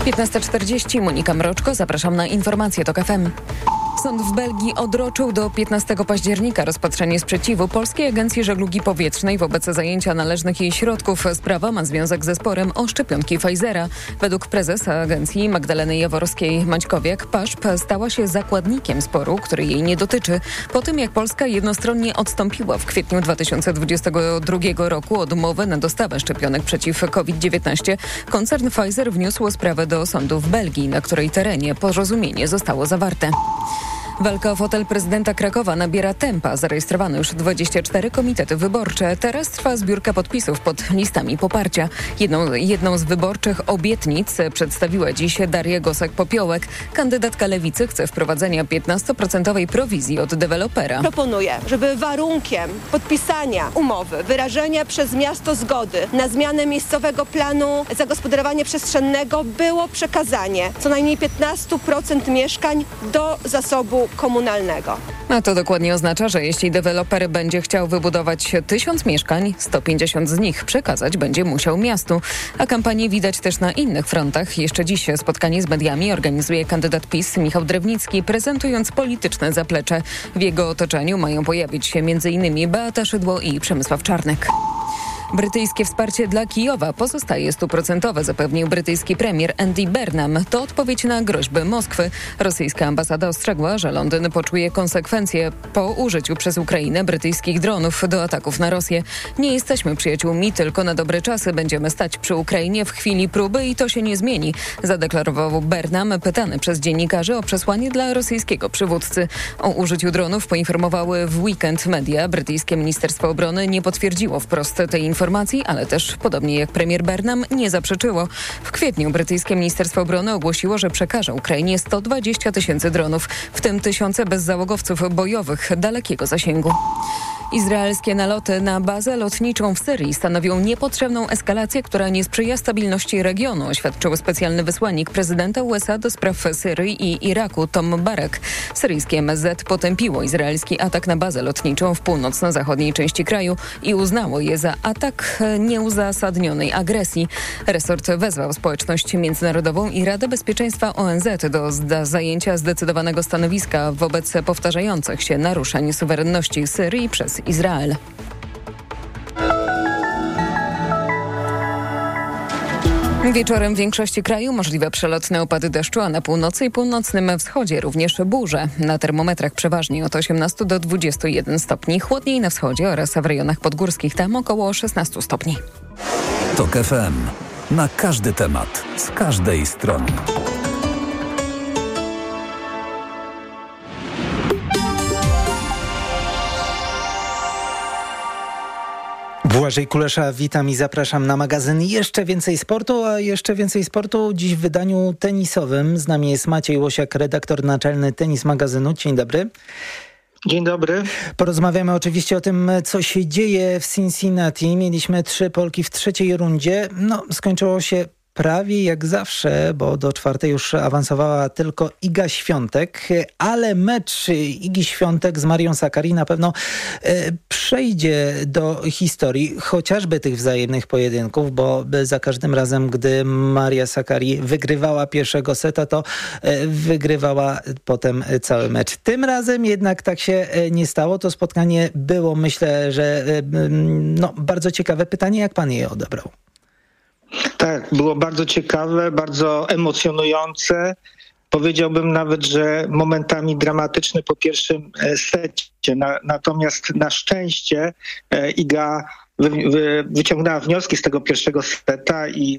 15:40, Monika Mroczko, zapraszam na informacje TOK FM. Sąd w Belgii odroczył do 15 października rozpatrzenie sprzeciwu Polskiej Agencji Żeglugi Powietrznej wobec zajęcia należnych jej środków. Sprawa ma związek ze sporem o szczepionki Pfizera. Według prezesa agencji Magdaleny Jaworowskiej-Maćkowiak PAŻP stała się zakładnikiem sporu, który jej nie dotyczy. Po tym jak Polska jednostronnie odstąpiła w kwietniu 2022 roku od umowy na dostawę szczepionek przeciw COVID-19, koncern Pfizer wniósł sprawę do sądu w Belgii, na której terenie porozumienie zostało zawarte. Walka o fotel prezydenta Krakowa nabiera tempa. Zarejestrowano już 24 komitety wyborcze. Teraz trwa zbiórka podpisów pod listami poparcia. Jedną z wyborczych obietnic przedstawiła dziś Daria Gosek-Popiołek. Kandydatka Lewicy chce wprowadzenia 15% prowizji od dewelopera. Proponuję, żeby warunkiem podpisania umowy, wyrażenia przez miasto zgody na zmianę miejscowego planu zagospodarowania przestrzennego było przekazanie co najmniej 15% mieszkań do zasobu komunalnego. A to dokładnie oznacza, że jeśli deweloper będzie chciał wybudować 1000 mieszkań, 150 z nich przekazać będzie musiał miastu. A kampanię widać też na innych frontach. Jeszcze dziś spotkanie z mediami organizuje kandydat PiS Michał Drewnicki, prezentując polityczne zaplecze. W jego otoczeniu mają pojawić się m.in. Beata Szydło i Przemysław Czarnek. Brytyjskie wsparcie dla Kijowa pozostaje 100%, zapewnił brytyjski premier Andy Burnham. To odpowiedź na groźby Moskwy. Rosyjska ambasada ostrzegła, że Londyn poczuje konsekwencje po użyciu przez Ukrainę brytyjskich dronów do ataków na Rosję. Nie jesteśmy przyjaciółmi, tylko na dobre czasy będziemy stać przy Ukrainie w chwili próby i to się nie zmieni, zadeklarował Burnham, pytany przez dziennikarzy o przesłanie dla rosyjskiego przywódcy. O użyciu dronów poinformowały w weekend media. Brytyjskie Ministerstwo Obrony nie potwierdziło wprost tej informacji, ale też, podobnie jak premier Burnham, nie zaprzeczyło. W kwietniu brytyjskie Ministerstwo Obrony ogłosiło, że przekaże Ukrainie 120 000 dronów, w tym tysiące bezzałogowców bojowych dalekiego zasięgu. Izraelskie naloty na bazę lotniczą w Syrii stanowią niepotrzebną eskalację, która nie sprzyja stabilności regionu, oświadczył specjalny wysłannik prezydenta USA do spraw Syrii i Iraku Tom Barak. Syryjskie MSZ potępiło izraelski atak na bazę lotniczą w północno-zachodniej części kraju i uznało je za atak nieuzasadnionej agresji. Resort wezwał społeczność międzynarodową i Radę Bezpieczeństwa ONZ do zajęcia zdecydowanego stanowiska wobec powtarzających się naruszeń suwerenności Syrii przez Izrael. Wieczorem w większości kraju możliwe przelotne opady deszczu, a na północy i północnym wschodzie również burze. Na termometrach przeważnie od 18 do 21 stopni, chłodniej na wschodzie oraz w rejonach podgórskich, tam około 16 stopni. TOK FM. Na każdy temat, z każdej strony. Błażej Kulesza, witam i zapraszam na magazyn Jeszcze Więcej Sportu, a jeszcze więcej sportu dziś w wydaniu tenisowym. Z nami jest Maciej Łosiak, redaktor naczelny Tenis Magazynu. Dzień dobry. Dzień dobry. Porozmawiamy oczywiście o tym, co się dzieje w Cincinnati. Mieliśmy 3 Polki w trzeciej rundzie. Skończyło się prawie jak zawsze, bo do czwartej już awansowała tylko Iga Świątek, ale mecz Igi Świątek z Marią Sakkari na pewno przejdzie do historii, chociażby tych wzajemnych pojedynków, bo za każdym razem, gdy Maria Sakkari wygrywała pierwszego seta, to wygrywała potem cały mecz. Tym razem jednak tak się nie stało. To spotkanie było, myślę, że bardzo ciekawe. Pytanie, jak pan je odebrał? Tak, było bardzo ciekawe, bardzo emocjonujące. Powiedziałbym nawet, że momentami dramatyczne po pierwszym secie. Natomiast na szczęście Iga wyciągnęła wnioski z tego pierwszego seta i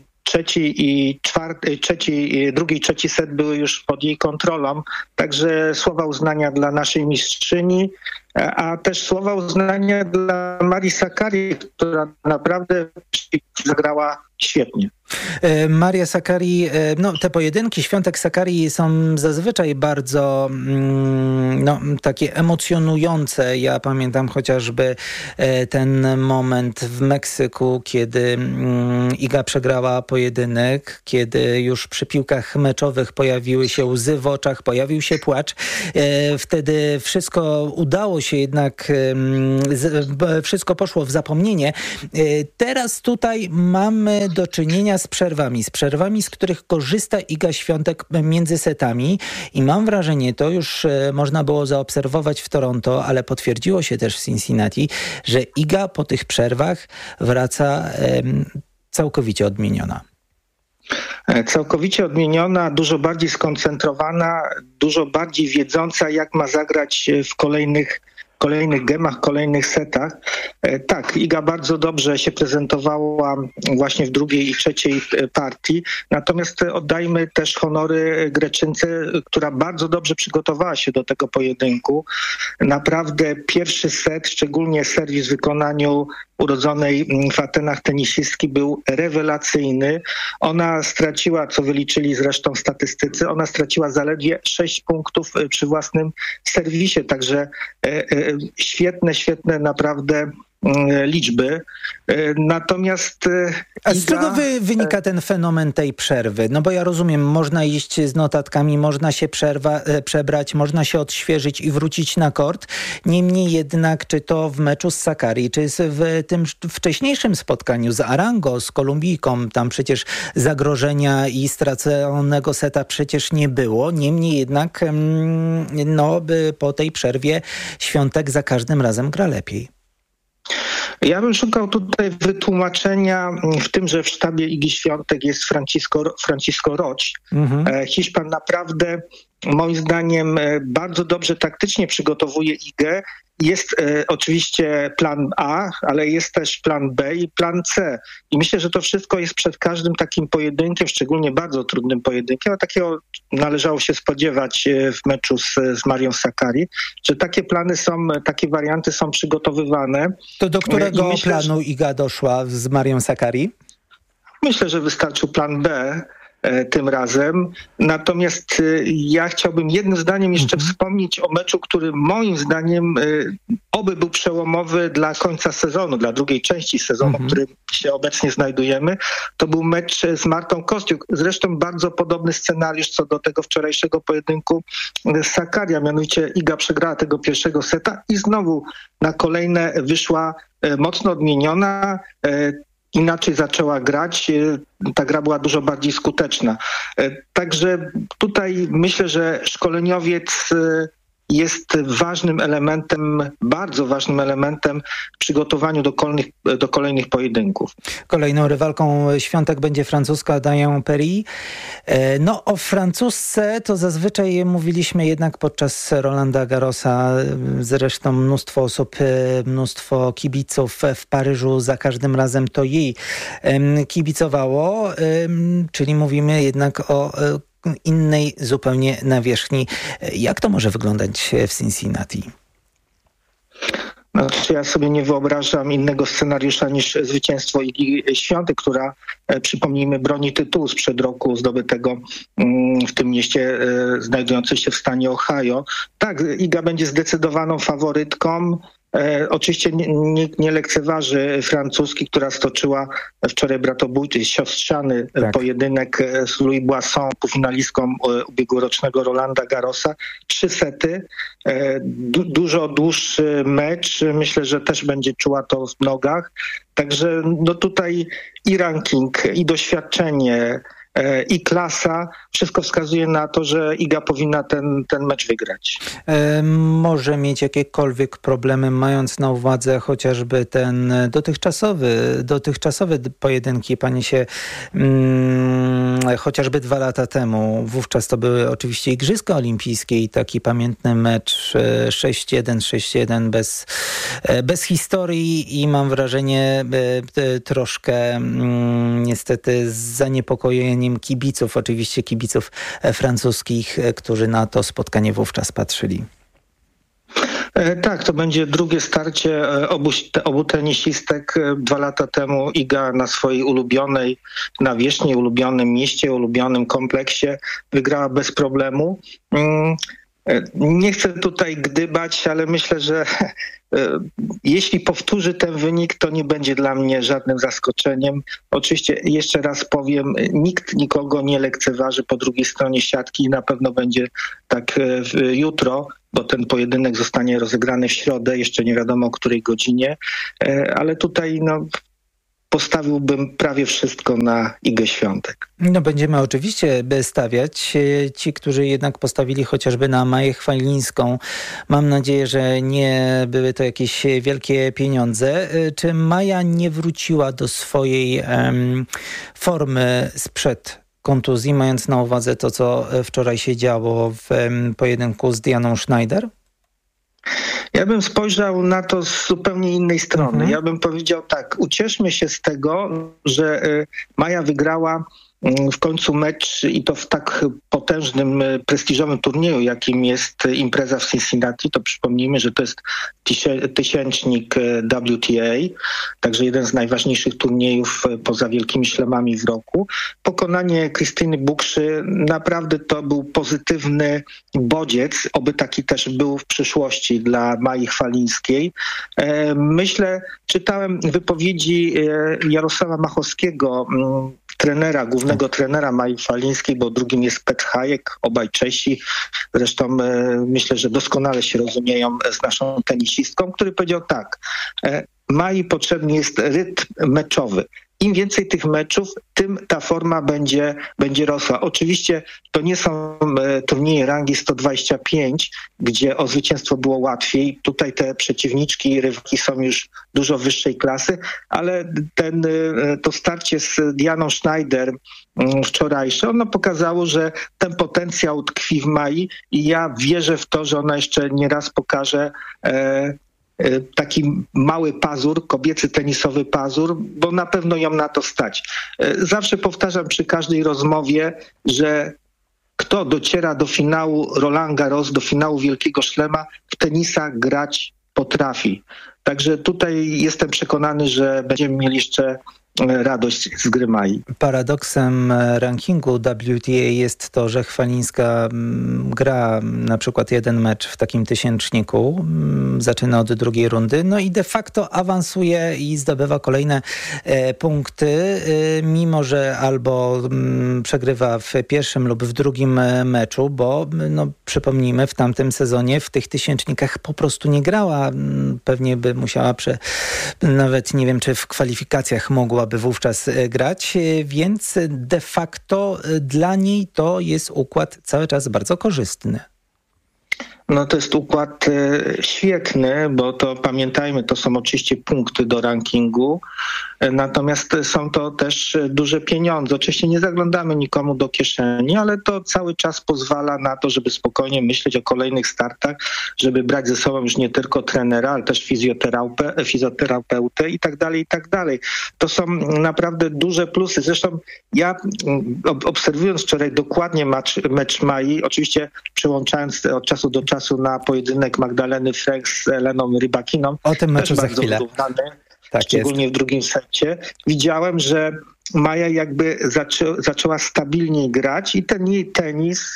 drugi i trzeci set były już pod jej kontrolą. Także słowa uznania dla naszej mistrzyni, a też słowa uznania dla Marii Sakkari, która naprawdę zagrała świetnie. Maria Sakkari, te pojedynki Świątek-Sakkari są zazwyczaj bardzo takie emocjonujące. Ja pamiętam chociażby ten moment w Meksyku, kiedy Iga przegrała pojedynek, kiedy już przy piłkach meczowych pojawiły się łzy w oczach, pojawił się płacz. Wtedy wszystko udało się jednak, wszystko poszło w zapomnienie. Teraz tutaj mamy do czynienia spotkania z przerwami, z których korzysta Iga Świątek między setami i mam wrażenie, to już można było zaobserwować w Toronto, ale potwierdziło się też w Cincinnati, że Iga po tych przerwach wraca całkowicie odmieniona. Całkowicie odmieniona, dużo bardziej skoncentrowana, dużo bardziej wiedząca, jak ma zagrać w kolejnych gemach, kolejnych setach. Tak, Iga bardzo dobrze się prezentowała właśnie w drugiej i trzeciej partii, natomiast oddajmy też honory Greczynce, która bardzo dobrze przygotowała się do tego pojedynku. Naprawdę pierwszy set, szczególnie serwis w wykonaniu urodzonej w Atenach tenisistki, był rewelacyjny. Ona straciła, co wyliczyli zresztą statystycy, ona straciła zaledwie 6 punktów przy własnym serwisie, także świetne naprawdę liczby. Natomiast A z czego wynika ten fenomen tej przerwy? No bo ja rozumiem, można iść z notatkami, można się przebrać, można się odświeżyć i wrócić na kort. Niemniej jednak, czy to w meczu z Sakkari, czy w tym wcześniejszym spotkaniu z Arango, z Kolumbijką, tam przecież zagrożenia i straconego seta przecież nie było. Niemniej jednak po tej przerwie Świątek za każdym razem gra lepiej. Ja bym szukał tutaj wytłumaczenia w tym, że w sztabie Igi Świątek jest Francisco Roch. Hiszpan naprawdę, moim zdaniem, bardzo dobrze taktycznie przygotowuje Igę. Jest oczywiście plan A, ale jest też plan B i plan C. I myślę, że to wszystko jest przed każdym takim pojedynkiem, szczególnie bardzo trudnym pojedynkiem, a takiego należało się spodziewać w meczu z Marią Sakkari, że takie plany są, takie warianty są przygotowywane. To do którego planu Iga doszła z Marią Sakkari? Myślę, że wystarczył plan B tym razem. Natomiast ja chciałbym jednym zdaniem jeszcze wspomnieć o meczu, który moim zdaniem oby był przełomowy dla końca sezonu, dla drugiej części sezonu, w którym się obecnie znajdujemy. To był mecz z Martą Kostiuk. Zresztą bardzo podobny scenariusz co do tego wczorajszego pojedynku z Sakkari, a mianowicie Iga przegrała tego pierwszego seta i znowu na kolejne wyszła mocno odmieniona. Inaczej zaczęła grać, ta gra była dużo bardziej skuteczna. Także tutaj myślę, że szkoleniowiec jest ważnym elementem, bardzo ważnym elementem w przygotowaniu do kolejnych pojedynków. Kolejną rywalką Świątek będzie Francuska Diane Paris. No o Francuzce to zazwyczaj mówiliśmy jednak podczas Rolanda Garrosa. Zresztą mnóstwo osób, mnóstwo kibiców w Paryżu za każdym razem to jej kibicowało. Czyli mówimy jednak o innej zupełnie nawierzchni. Jak to może wyglądać w Cincinnati? Znaczy, ja sobie nie wyobrażam innego scenariusza niż zwycięstwo Igi Świątek, która, przypomnijmy, broni tytułu sprzed roku zdobytego w tym mieście znajdującym się w stanie Ohio. Tak, Iga będzie zdecydowaną faworytką. Oczywiście nie lekceważy francuski, która stoczyła wczoraj bratobójczy, siostrzany pojedynek z Louis Boisson, półfinalistką ubiegłorocznego Rolanda Garrosa. 3 sety, dużo dłuższy mecz. Myślę, że też będzie czuła to w nogach. Także no tutaj i ranking, i doświadczenie, i klasa, wszystko wskazuje na to, że Iga powinna ten mecz wygrać. Może mieć jakiekolwiek problemy, mając na uwadze chociażby ten dotychczasowe pojedynki, pani się chociażby 2 lata temu, wówczas to były oczywiście Igrzyska Olimpijskie i taki pamiętny mecz 6-1 bez historii i mam wrażenie troszkę niestety z zaniepokojeniem kibiców, oczywiście kibiców francuskich, którzy na to spotkanie wówczas patrzyli. Tak, to będzie drugie starcie obu tenisistek. 2 lata temu Iga na swojej ulubionej nawierzchni, ulubionym mieście, ulubionym kompleksie wygrała bez problemu. Nie chcę tutaj gdybać, ale myślę, że jeśli powtórzy ten wynik, to nie będzie dla mnie żadnym zaskoczeniem. Oczywiście jeszcze raz powiem, nikt nikogo nie lekceważy po drugiej stronie siatki i na pewno będzie tak jutro, bo ten pojedynek zostanie rozegrany w środę, jeszcze nie wiadomo o której godzinie, ale tutaj postawiłbym prawie wszystko na Igę Świątek. No będziemy oczywiście stawiać. Ci, którzy jednak postawili chociażby na Maję Chwalińską, mam nadzieję, że nie były to jakieś wielkie pieniądze. Czy Maja nie wróciła do swojej formy sprzed kontuzji, mając na uwadze to, co wczoraj się działo w pojedynku z Dianą Schneider? Ja bym spojrzał na to z zupełnie innej strony. Ja bym powiedział tak, ucieszmy się z tego, że Maja wygrała w końcu mecz i to w tak potężnym, prestiżowym turnieju, jakim jest impreza w Cincinnati. To przypomnijmy, że to jest tysięcznik WTA, także jeden z najważniejszych turniejów poza wielkimi szlemami w roku. Pokonanie Krystyny Bukszy, naprawdę to był pozytywny bodziec, oby taki też był w przyszłości dla Mai Chwalińskiej. Myślę, czytałem wypowiedzi Jarosława Machowskiego, głównego trenera Mai Chwalińskiej, bo drugim jest Petr Hajek, obaj Czesi. Zresztą myślę, że doskonale się rozumieją z naszą tenisistką, który powiedział tak, Mai potrzebny jest rytm meczowy. Im więcej tych meczów, tym ta forma będzie rosła. Oczywiście to nie są turnieje rangi 125, gdzie o zwycięstwo było łatwiej. Tutaj te przeciwniczki i rywalki są już dużo wyższej klasy, ale to starcie z Dianą Schneider wczorajsze, ono pokazało, że ten potencjał tkwi w Mai i ja wierzę w to, że ona jeszcze nie raz pokaże taki mały pazur, kobiecy tenisowy pazur, bo na pewno ją na to stać. Zawsze powtarzam przy każdej rozmowie, że kto dociera do finału Roland Garros, do finału Wielkiego Szlema, w tenisa grać potrafi. Także tutaj jestem przekonany, że będziemy mieli jeszcze radość z gry Mai. Paradoksem rankingu WTA jest to, że Chwalińska gra na przykład jeden mecz w takim tysięczniku, zaczyna od drugiej rundy, no i de facto awansuje i zdobywa kolejne punkty, mimo że albo przegrywa w pierwszym lub w drugim meczu, bo przypomnijmy, w tamtym sezonie w tych tysięcznikach po prostu nie grała. Pewnie by musiała nawet nie wiem, czy w kwalifikacjach mogłaby wówczas grać, więc de facto dla niej to jest układ cały czas bardzo korzystny. No to jest układ świetny, bo to pamiętajmy, to są oczywiście punkty do rankingu, natomiast są to też duże pieniądze. Oczywiście nie zaglądamy nikomu do kieszeni, ale to cały czas pozwala na to, żeby spokojnie myśleć o kolejnych startach, żeby brać ze sobą już nie tylko trenera, ale też fizjoterapeutę i tak dalej, i tak dalej. To są naprawdę duże plusy. Zresztą ja obserwując wczoraj dokładnie mecz Mai, oczywiście przełączając od czasu do czasu na pojedynek Magdaleny Fręch z Eleną Rybakiną. O tym meczu za chwilę. Tak, szczególnie jest. W drugim secie. Widziałem, że Maja jakby zaczęła stabilniej grać i ten jej tenis,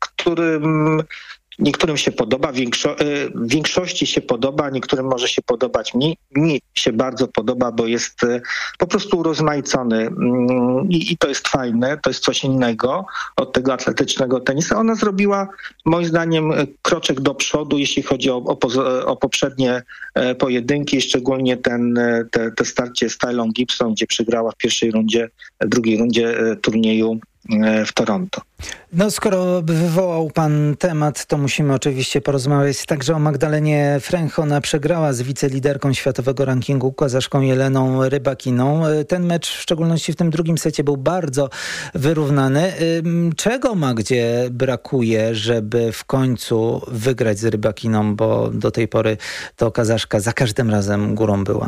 niektórym się podoba, w większości się podoba, niektórym może się podobać mniej. Mi się bardzo podoba, bo jest po prostu urozmaicony i to jest fajne, to jest coś innego od tego atletycznego tenisa. Ona zrobiła moim zdaniem kroczek do przodu, jeśli chodzi o poprzednie pojedynki, szczególnie te starcie z Tylą Gibson, gdzie przegrała w drugiej rundzie turnieju w Toronto. No skoro wywołał pan temat, to musimy oczywiście porozmawiać także o Magdalenie Fręch. Ona przegrała z wiceliderką światowego rankingu kazaszką Jeleną Rybakiną. Ten mecz, w szczególności w tym drugim secie, był bardzo wyrównany. Czego Magdzie brakuje, żeby w końcu wygrać z Rybakiną, bo do tej pory to kazaszka za każdym razem górą była?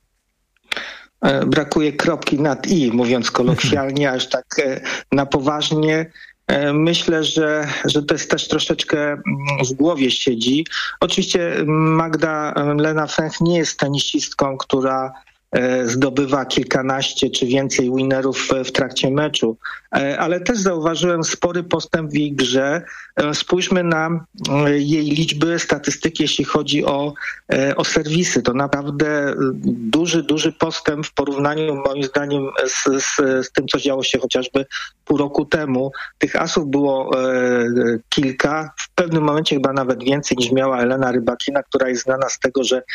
Brakuje kropki nad i, mówiąc kolokwialnie, aż tak na poważnie. Myślę, że to jest też troszeczkę w głowie siedzi. Oczywiście Magdalena Fręch nie jest tenisistką, która zdobywa kilkanaście czy więcej winnerów w trakcie meczu, ale też zauważyłem spory postęp w jej grze. Spójrzmy na jej liczby, statystyki, jeśli chodzi o serwisy. To naprawdę duży postęp w porównaniu moim zdaniem z tym, co działo się chociażby pół roku temu. Tych asów było kilka. w pewnym momencie chyba nawet więcej niż miała Elena Rybakina, która jest znana z tego, że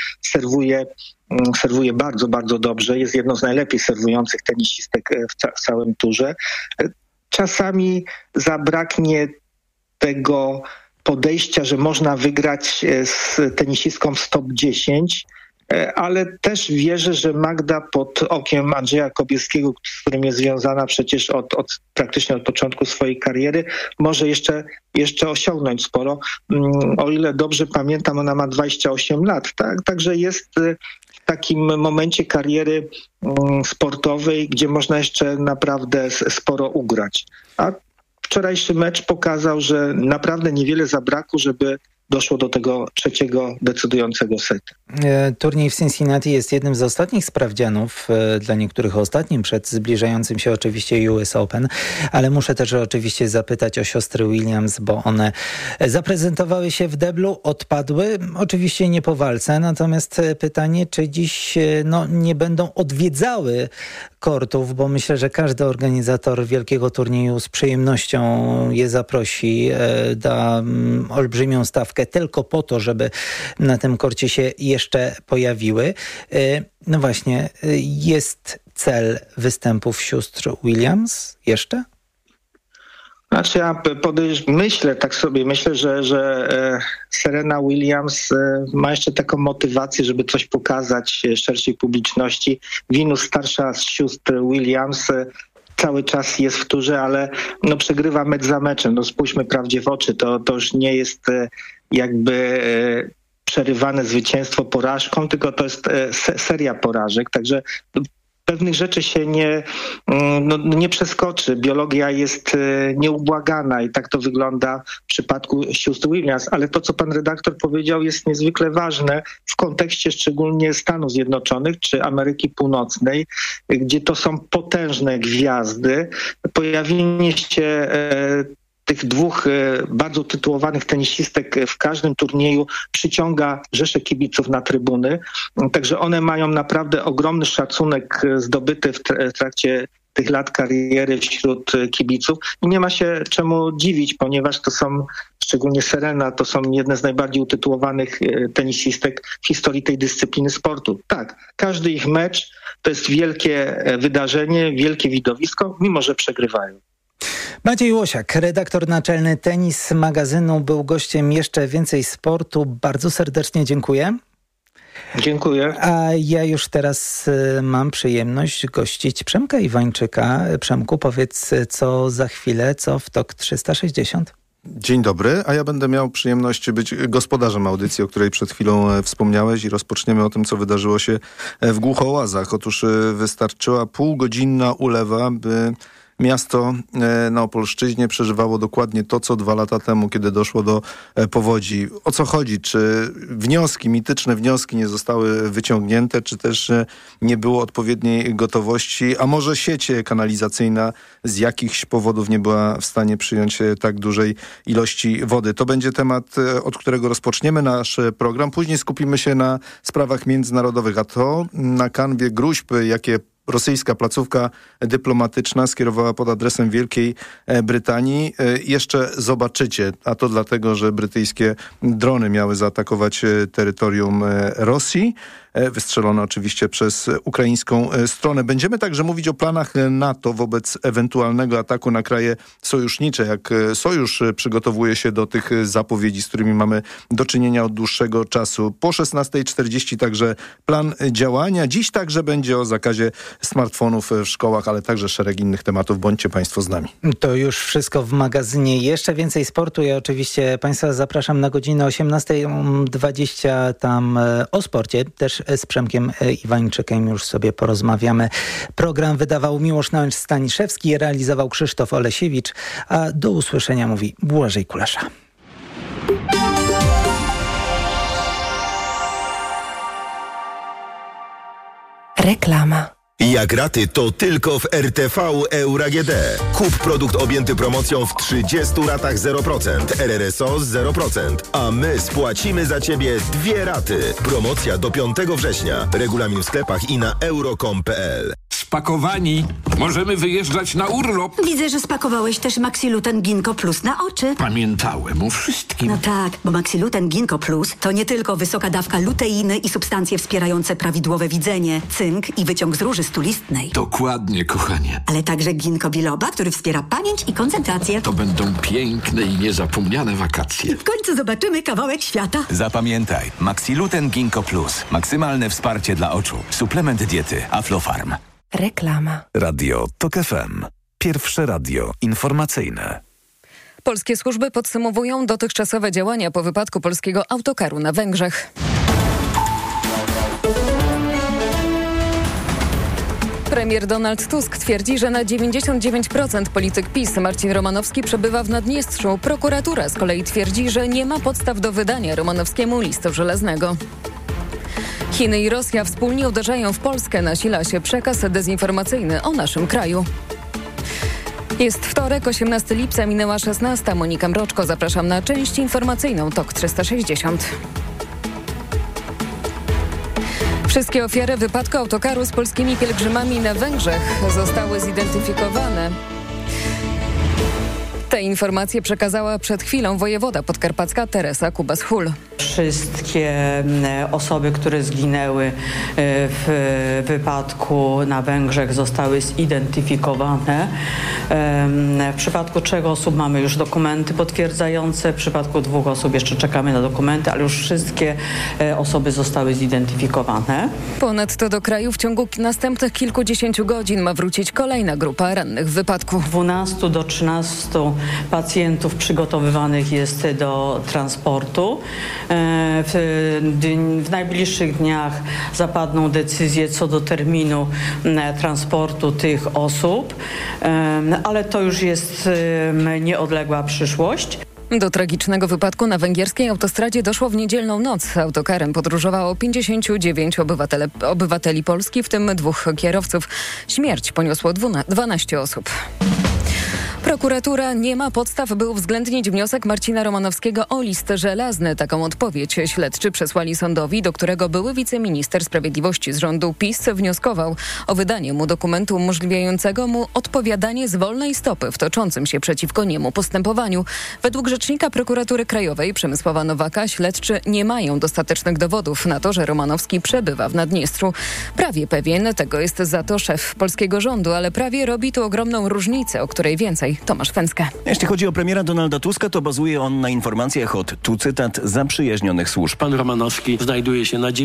serwuje bardzo, bardzo dobrze. Jest jedną z najlepiej serwujących tenisistek w całym turze. Czasami zabraknie tego podejścia, że można wygrać z tenisistką w top 10, ale też wierzę, że Magda pod okiem Andrzeja Kobielskiego, z którym jest związana przecież praktycznie od początku swojej kariery, może jeszcze osiągnąć sporo. O ile dobrze pamiętam, ona ma 28 lat, tak? Także jest w takim momencie kariery sportowej, gdzie można jeszcze naprawdę sporo ugrać. A wczorajszy mecz pokazał, że naprawdę niewiele zabrakło, żeby doszło do tego trzeciego decydującego setu. Turniej w Cincinnati jest jednym z ostatnich sprawdzianów, dla niektórych ostatnim, przed zbliżającym się oczywiście US Open, ale muszę też oczywiście zapytać o siostry Williams, bo one zaprezentowały się w deblu, odpadły, oczywiście nie po walce, natomiast pytanie, czy dziś nie będą odwiedzały kortów, bo myślę, że każdy organizator wielkiego turnieju z przyjemnością je zaprosi, da olbrzymią stawkę tylko po to, żeby na tym korcie się jeszcze pojawiły. No właśnie, jest cel występów sióstr Williams jeszcze? Znaczy ja myślę, że Serena Williams ma jeszcze taką motywację, żeby coś pokazać szerszej publiczności. Venus, starsza z sióstr Williams, cały czas jest w turze, ale przegrywa mecz za meczem. Spójrzmy prawdzie w oczy, to już nie jest jakby przerywane zwycięstwo porażką, tylko to jest seria porażek, także pewnych rzeczy się nie przeskoczy. Biologia jest nieubłagana i tak to wygląda w przypadku sióstr Williams, ale to, co pan redaktor powiedział, jest niezwykle ważne w kontekście szczególnie Stanów Zjednoczonych czy Ameryki Północnej, gdzie to są potężne gwiazdy. Pojawienie się tych dwóch bardzo tytułowanych tenisistek w każdym turnieju przyciąga rzesze kibiców na trybuny. Także one mają naprawdę ogromny szacunek zdobyty w trakcie tych lat kariery wśród kibiców i nie ma się czemu dziwić, ponieważ to są, szczególnie Serena, to są jedne z najbardziej utytułowanych tenisistek w historii tej dyscypliny sportu. Tak, każdy ich mecz to jest wielkie wydarzenie, wielkie widowisko, mimo że przegrywają. Maciej Łosiak, redaktor naczelny Tenis Magazynu, był gościem Jeszcze Więcej Sportu. Bardzo serdecznie dziękuję. Dziękuję. A ja już teraz mam przyjemność gościć Przemka Iwańczyka. Przemku, powiedz, co za chwilę, co w TOK 360? Dzień dobry, a ja będę miał przyjemność być gospodarzem audycji, o której przed chwilą wspomniałeś, i rozpoczniemy o tym, co wydarzyło się w Głuchołazach. Otóż wystarczyła półgodzinna ulewa, by miasto na Opolszczyźnie przeżywało dokładnie to, co 2 lata temu, kiedy doszło do powodzi. O co chodzi? Czy mityczne wnioski nie zostały wyciągnięte, czy też nie było odpowiedniej gotowości, a może sieć kanalizacyjna z jakichś powodów nie była w stanie przyjąć tak dużej ilości wody. To będzie temat, od którego rozpoczniemy nasz program. Później skupimy się na sprawach międzynarodowych, a to na kanwie gróźb, jakie rosyjska placówka dyplomatyczna skierowała pod adresem Wielkiej Brytanii. Jeszcze zobaczycie, a to dlatego, że brytyjskie drony miały zaatakować terytorium Rosji. Wystrzelone oczywiście przez ukraińską stronę. Będziemy także mówić o planach NATO wobec ewentualnego ataku na kraje sojusznicze, jak sojusz przygotowuje się do tych zapowiedzi, z którymi mamy do czynienia od dłuższego czasu. Po 16:40 także plan działania. Dziś także będzie o zakazie smartfonów w szkołach, ale także szereg innych tematów. Bądźcie Państwo z nami. To już wszystko w magazynie. Jeszcze więcej sportu. Ja oczywiście Państwa zapraszam na godzinę 18:20 tam o sporcie. Też z Przemkiem Iwańczykiem już sobie porozmawiamy. Program wydawał Miłosz Staniszewski, realizował Krzysztof Olesiewicz, a do usłyszenia mówi Błażej Kulesza. Reklama. Jak raty, to tylko w RTV Euro AGD. Kup produkt objęty promocją w 30 ratach 0%, RRSO 0%, a my spłacimy za Ciebie 2 raty. Promocja do 5 września. Regulamin w sklepach i na euro.com.pl. spakowani. Możemy wyjeżdżać na urlop. Widzę, że spakowałeś też Maxiluten Ginkgo Plus na oczy. Pamiętałem o wszystkim. No tak, bo Maxiluten Ginkgo Plus to nie tylko wysoka dawka luteiny i substancje wspierające prawidłowe widzenie, cynk i wyciąg z róży stulistnej. Dokładnie, kochanie. Ale także ginkgo biloba, który wspiera pamięć i koncentrację. To będą piękne i niezapomniane wakacje. W końcu zobaczymy kawałek świata. Zapamiętaj, Maxiluten Ginkgo Plus. Maksymalne wsparcie dla oczu. Suplement diety Aflofarm. Reklama. Radio TOK FM. Pierwsze radio informacyjne. Polskie służby podsumowują dotychczasowe działania po wypadku polskiego autokaru na Węgrzech. Premier Donald Tusk twierdzi, że na 99% polityk PiS Marcin Romanowski przebywa w Naddniestrzu. Prokuratura z kolei twierdzi, że nie ma podstaw do wydania Romanowskiemu listu żelaznego. Chiny i Rosja wspólnie uderzają w Polskę. Nasila się przekaz dezinformacyjny o naszym kraju. Jest wtorek, 18 lipca, minęła 16. Monika Mroczko, zapraszam na część informacyjną TOK 360. Wszystkie ofiary wypadku autokaru z polskimi pielgrzymami na Węgrzech zostały zidentyfikowane. Te informacje przekazała przed chwilą wojewoda podkarpacka Teresa Kubas-Hul. Wszystkie osoby, które zginęły w wypadku na Węgrzech, zostały zidentyfikowane. W przypadku 3 osób mamy już dokumenty potwierdzające, w przypadku 2 osób jeszcze czekamy na dokumenty, ale już wszystkie osoby zostały zidentyfikowane. Ponadto do kraju w ciągu następnych kilkudziesięciu godzin ma wrócić kolejna grupa rannych w wypadku. 12 do 13 pacjentów przygotowywanych jest do transportu. W najbliższych dniach zapadną decyzje co do terminu transportu tych osób, ale to już jest nieodległa przyszłość. Do tragicznego wypadku na węgierskiej autostradzie doszło w niedzielną noc. Autokarem podróżowało 59 obywateli Polski, w tym 2 kierowców. Śmierć poniosło 12 osób. Prokuratura nie ma podstaw, by uwzględnić wniosek Marcina Romanowskiego o list żelazny. Taką odpowiedź śledczy przesłali sądowi, do którego były wiceminister sprawiedliwości z rządu PiS wnioskował o wydanie mu dokumentu umożliwiającego mu odpowiadanie z wolnej stopy w toczącym się przeciwko niemu postępowaniu. Według rzecznika prokuratury krajowej Przemysława Nowaka śledczy nie mają dostatecznych dowodów na to, że Romanowski przebywa w Naddniestrzu. Prawie pewien tego jest za to szef polskiego rządu, ale prawie robi tu ogromną różnicę, o której więcej Tomasz Fęskę. Jeśli chodzi o premiera Donalda Tuska, to bazuje on na informacjach od, tu cytat, zaprzyjaźnionych służb. Pan Romanowski znajduje się na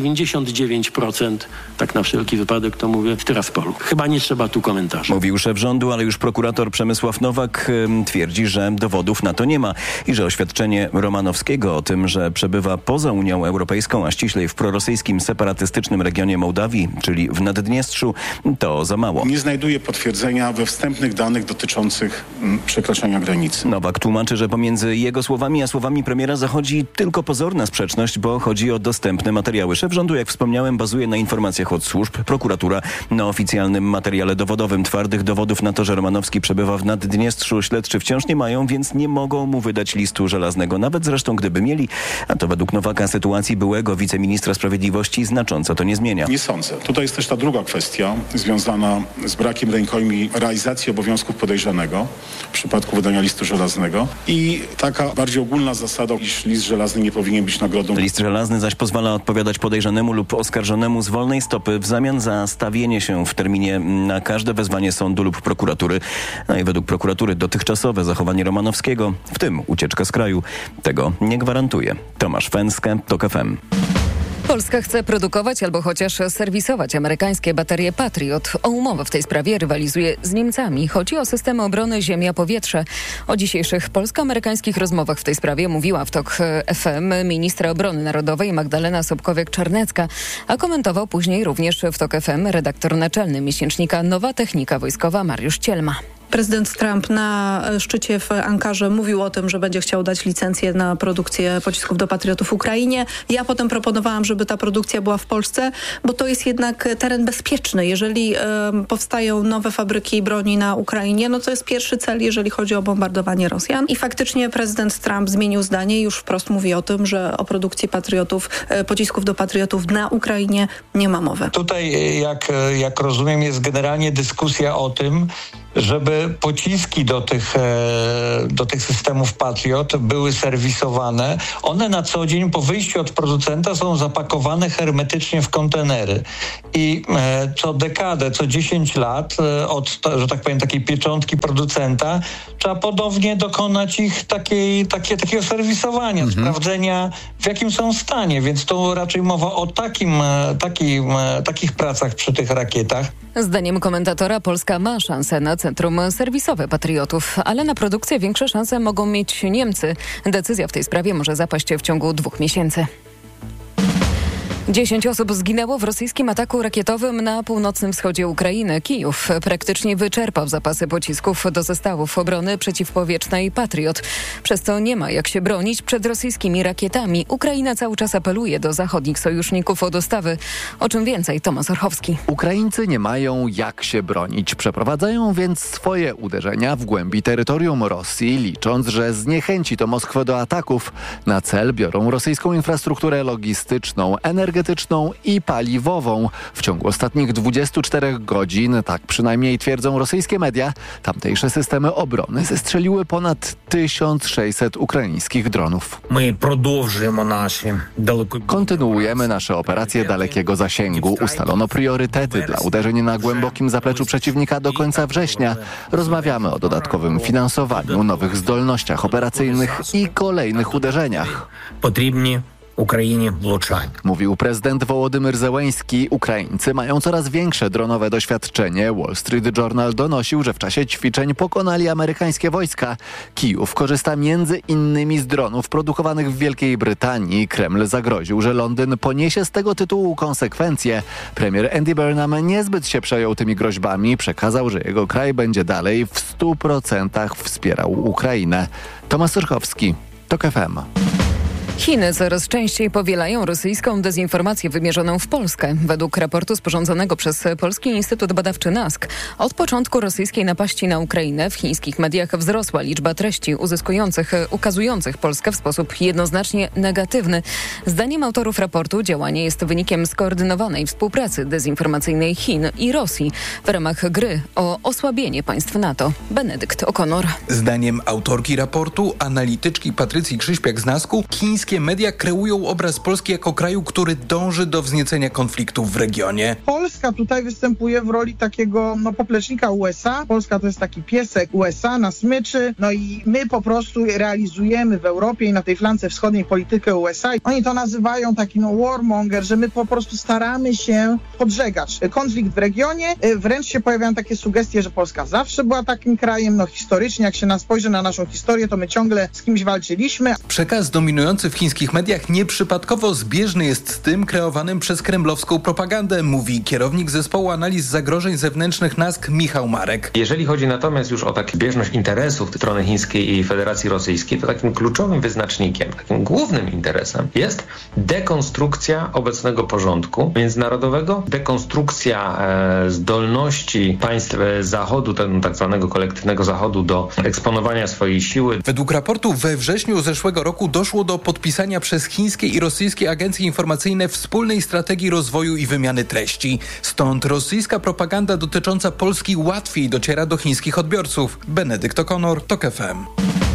99%, tak na wszelki wypadek to mówię, w Tyraspolu. Chyba nie trzeba tu komentarzy. Mówił szef rządu, ale już prokurator Przemysław Nowak twierdzi, że dowodów na to nie ma i że oświadczenie Romanowskiego o tym, że przebywa poza Unią Europejską, a ściślej w prorosyjskim separatystycznym regionie Mołdawii, czyli w Naddniestrzu, to za mało. Nie znajduje potwierdzenia we wstępnych danych dotyczących przekroczenia granicy. Nowak tłumaczy, że pomiędzy jego słowami a słowami premiera zachodzi tylko pozorna sprzeczność, bo chodzi o dostępne materiały. Szef rządu, jak wspomniałem, bazuje na informacjach od służb. Prokuratura na oficjalnym materiale dowodowym. Twardych dowodów na to, że Romanowski przebywa w Naddniestrzu, śledczy wciąż nie mają, więc nie mogą mu wydać listu żelaznego. Nawet zresztą gdyby mieli, a to według Nowaka sytuacji byłego wiceministra sprawiedliwości znacząco to nie zmienia. Nie sądzę. Tutaj jest też ta druga kwestia związana z brakiem rękojmi realizacji obowiązków podejrzanego w przypadku wydania listu żelaznego i taka bardziej ogólna zasada, iż list żelazny nie powinien być nagrodą. List żelazny zaś pozwala odpowiadać podejrzanemu lub oskarżonemu z wolnej stopy w zamian za stawienie się w terminie na każde wezwanie sądu lub prokuratury. No i według prokuratury dotychczasowe zachowanie Romanowskiego, w tym ucieczka z kraju, tego nie gwarantuje. Tomasz Fęskę, TOK FM. Polska chce produkować albo chociaż serwisować amerykańskie baterie Patriot. O umowę w tej sprawie rywalizuje z Niemcami. Chodzi o systemy obrony ziemia-powietrze. O dzisiejszych polsko-amerykańskich rozmowach w tej sprawie mówiła w TOK FM ministra obrony narodowej Magdalena Sobkowiak-Czarnecka, a komentował później również w TOK FM redaktor naczelny miesięcznika Nowa Technika Wojskowa Mariusz Cielma. Prezydent Trump na szczycie w Ankarze mówił o tym, że będzie chciał dać licencję na produkcję pocisków do Patriotów Ukrainie. Ja potem proponowałam, żeby ta produkcja była w Polsce, bo to jest jednak teren bezpieczny. Jeżeli powstają nowe fabryki broni na Ukrainie, no to jest pierwszy cel, jeżeli chodzi o bombardowanie Rosjan. I faktycznie prezydent Trump zmienił zdanie i już wprost mówi o tym, że o produkcji pocisków do Patriotów na Ukrainie nie ma mowy. Tutaj, jak rozumiem, jest generalnie dyskusja o tym, żeby pociski do tych systemów Patriot były serwisowane. One na co dzień po wyjściu od producenta są zapakowane hermetycznie w kontenery. I co dekadę, co 10 lat od, że tak powiem, takiej pieczątki producenta trzeba ponownie dokonać ich takiego serwisowania, sprawdzenia, w jakim są stanie. Więc to raczej mowa o takich pracach przy tych rakietach. Zdaniem komentatora Polska ma szansę na centrum serwisowe Patriotów, ale na produkcję większe szanse mogą mieć Niemcy. Decyzja w tej sprawie może zapaść w ciągu 2 miesięcy. 10 osób zginęło w rosyjskim ataku rakietowym na północnym wschodzie Ukrainy. Kijów praktycznie wyczerpał zapasy pocisków do zestawów obrony przeciwpowietrznej Patriot. Przez to nie ma jak się bronić przed rosyjskimi rakietami. Ukraina cały czas apeluje do zachodnich sojuszników o dostawy. O czym więcej, Tomasz Orchowski. Ukraińcy nie mają jak się bronić. Przeprowadzają więc swoje uderzenia w głębi terytorium Rosji, licząc, że zniechęci to Moskwę do ataków. Na cel biorą rosyjską infrastrukturę logistyczną, energetyczną i paliwową. W ciągu ostatnich 24 godzin, tak przynajmniej twierdzą rosyjskie media, tamtejsze systemy obrony zestrzeliły ponad 1600 ukraińskich dronów. Kontynuujemy nasze operacje dalekiego zasięgu. Ustalono priorytety dla uderzeń na głębokim zapleczu przeciwnika do końca września. Rozmawiamy o dodatkowym finansowaniu, nowych zdolnościach operacyjnych i kolejnych uderzeniach. Ukrainie włączanie. Mówił prezydent Wołodymyr Zełenski. Ukraińcy mają coraz większe dronowe doświadczenie. Wall Street Journal donosił, że w czasie ćwiczeń pokonali amerykańskie wojska. Kijów korzysta między innymi z dronów produkowanych w Wielkiej Brytanii. Kreml zagroził, że Londyn poniesie z tego tytułu konsekwencje. Premier Andy Burnham niezbyt się przejął tymi groźbami. Przekazał, że jego kraj będzie dalej w 100% wspierał Ukrainę. Tomasz Orchowski, TOK FM. Chiny coraz częściej powielają rosyjską dezinformację wymierzoną w Polskę. Według raportu sporządzonego przez Polski Instytut Badawczy NASK od początku rosyjskiej napaści na Ukrainę w chińskich mediach wzrosła liczba treści ukazujących Polskę w sposób jednoznacznie negatywny. Zdaniem autorów raportu działanie jest wynikiem skoordynowanej współpracy dezinformacyjnej Chin i Rosji w ramach gry o osłabienie państw NATO. Benedykt O'Connor. Zdaniem autorki raportu, analityczki Patrycji Krzyśpiak z NASK-u, chińskie media kreują obraz Polski jako kraju, który dąży do wzniecenia konfliktów w regionie. Polska tutaj występuje w roli takiego poplecznika USA. Polska to jest taki piesek USA na smyczy. No i my po prostu realizujemy w Europie i na tej flance wschodniej politykę USA. Oni to nazywają taki warmonger, że my po prostu staramy się podżegać konflikt w regionie. Wręcz się pojawiają takie sugestie, że Polska zawsze była takim krajem. No historycznie, jak się spojrzy na naszą historię, to my ciągle z kimś walczyliśmy. Przekaz dominujący w chińskich mediach nieprzypadkowo zbieżny jest z tym kreowanym przez kremlowską propagandę, mówi kierownik zespołu analiz zagrożeń zewnętrznych NASK Michał Marek. Jeżeli chodzi natomiast już o taką zbieżność interesów strony chińskiej i Federacji Rosyjskiej, to takim kluczowym wyznacznikiem, takim głównym interesem jest dekonstrukcja obecnego porządku międzynarodowego, dekonstrukcja zdolności państw Zachodu, tak zwanego kolektywnego Zachodu do eksponowania swojej siły. Według raportu we wrześniu zeszłego roku doszło do podpisania przez chińskie i rosyjskie agencje informacyjne wspólnej strategii rozwoju i wymiany treści. Stąd rosyjska propaganda dotycząca Polski łatwiej dociera do chińskich odbiorców. Benedykt O'Connor, TOK FM.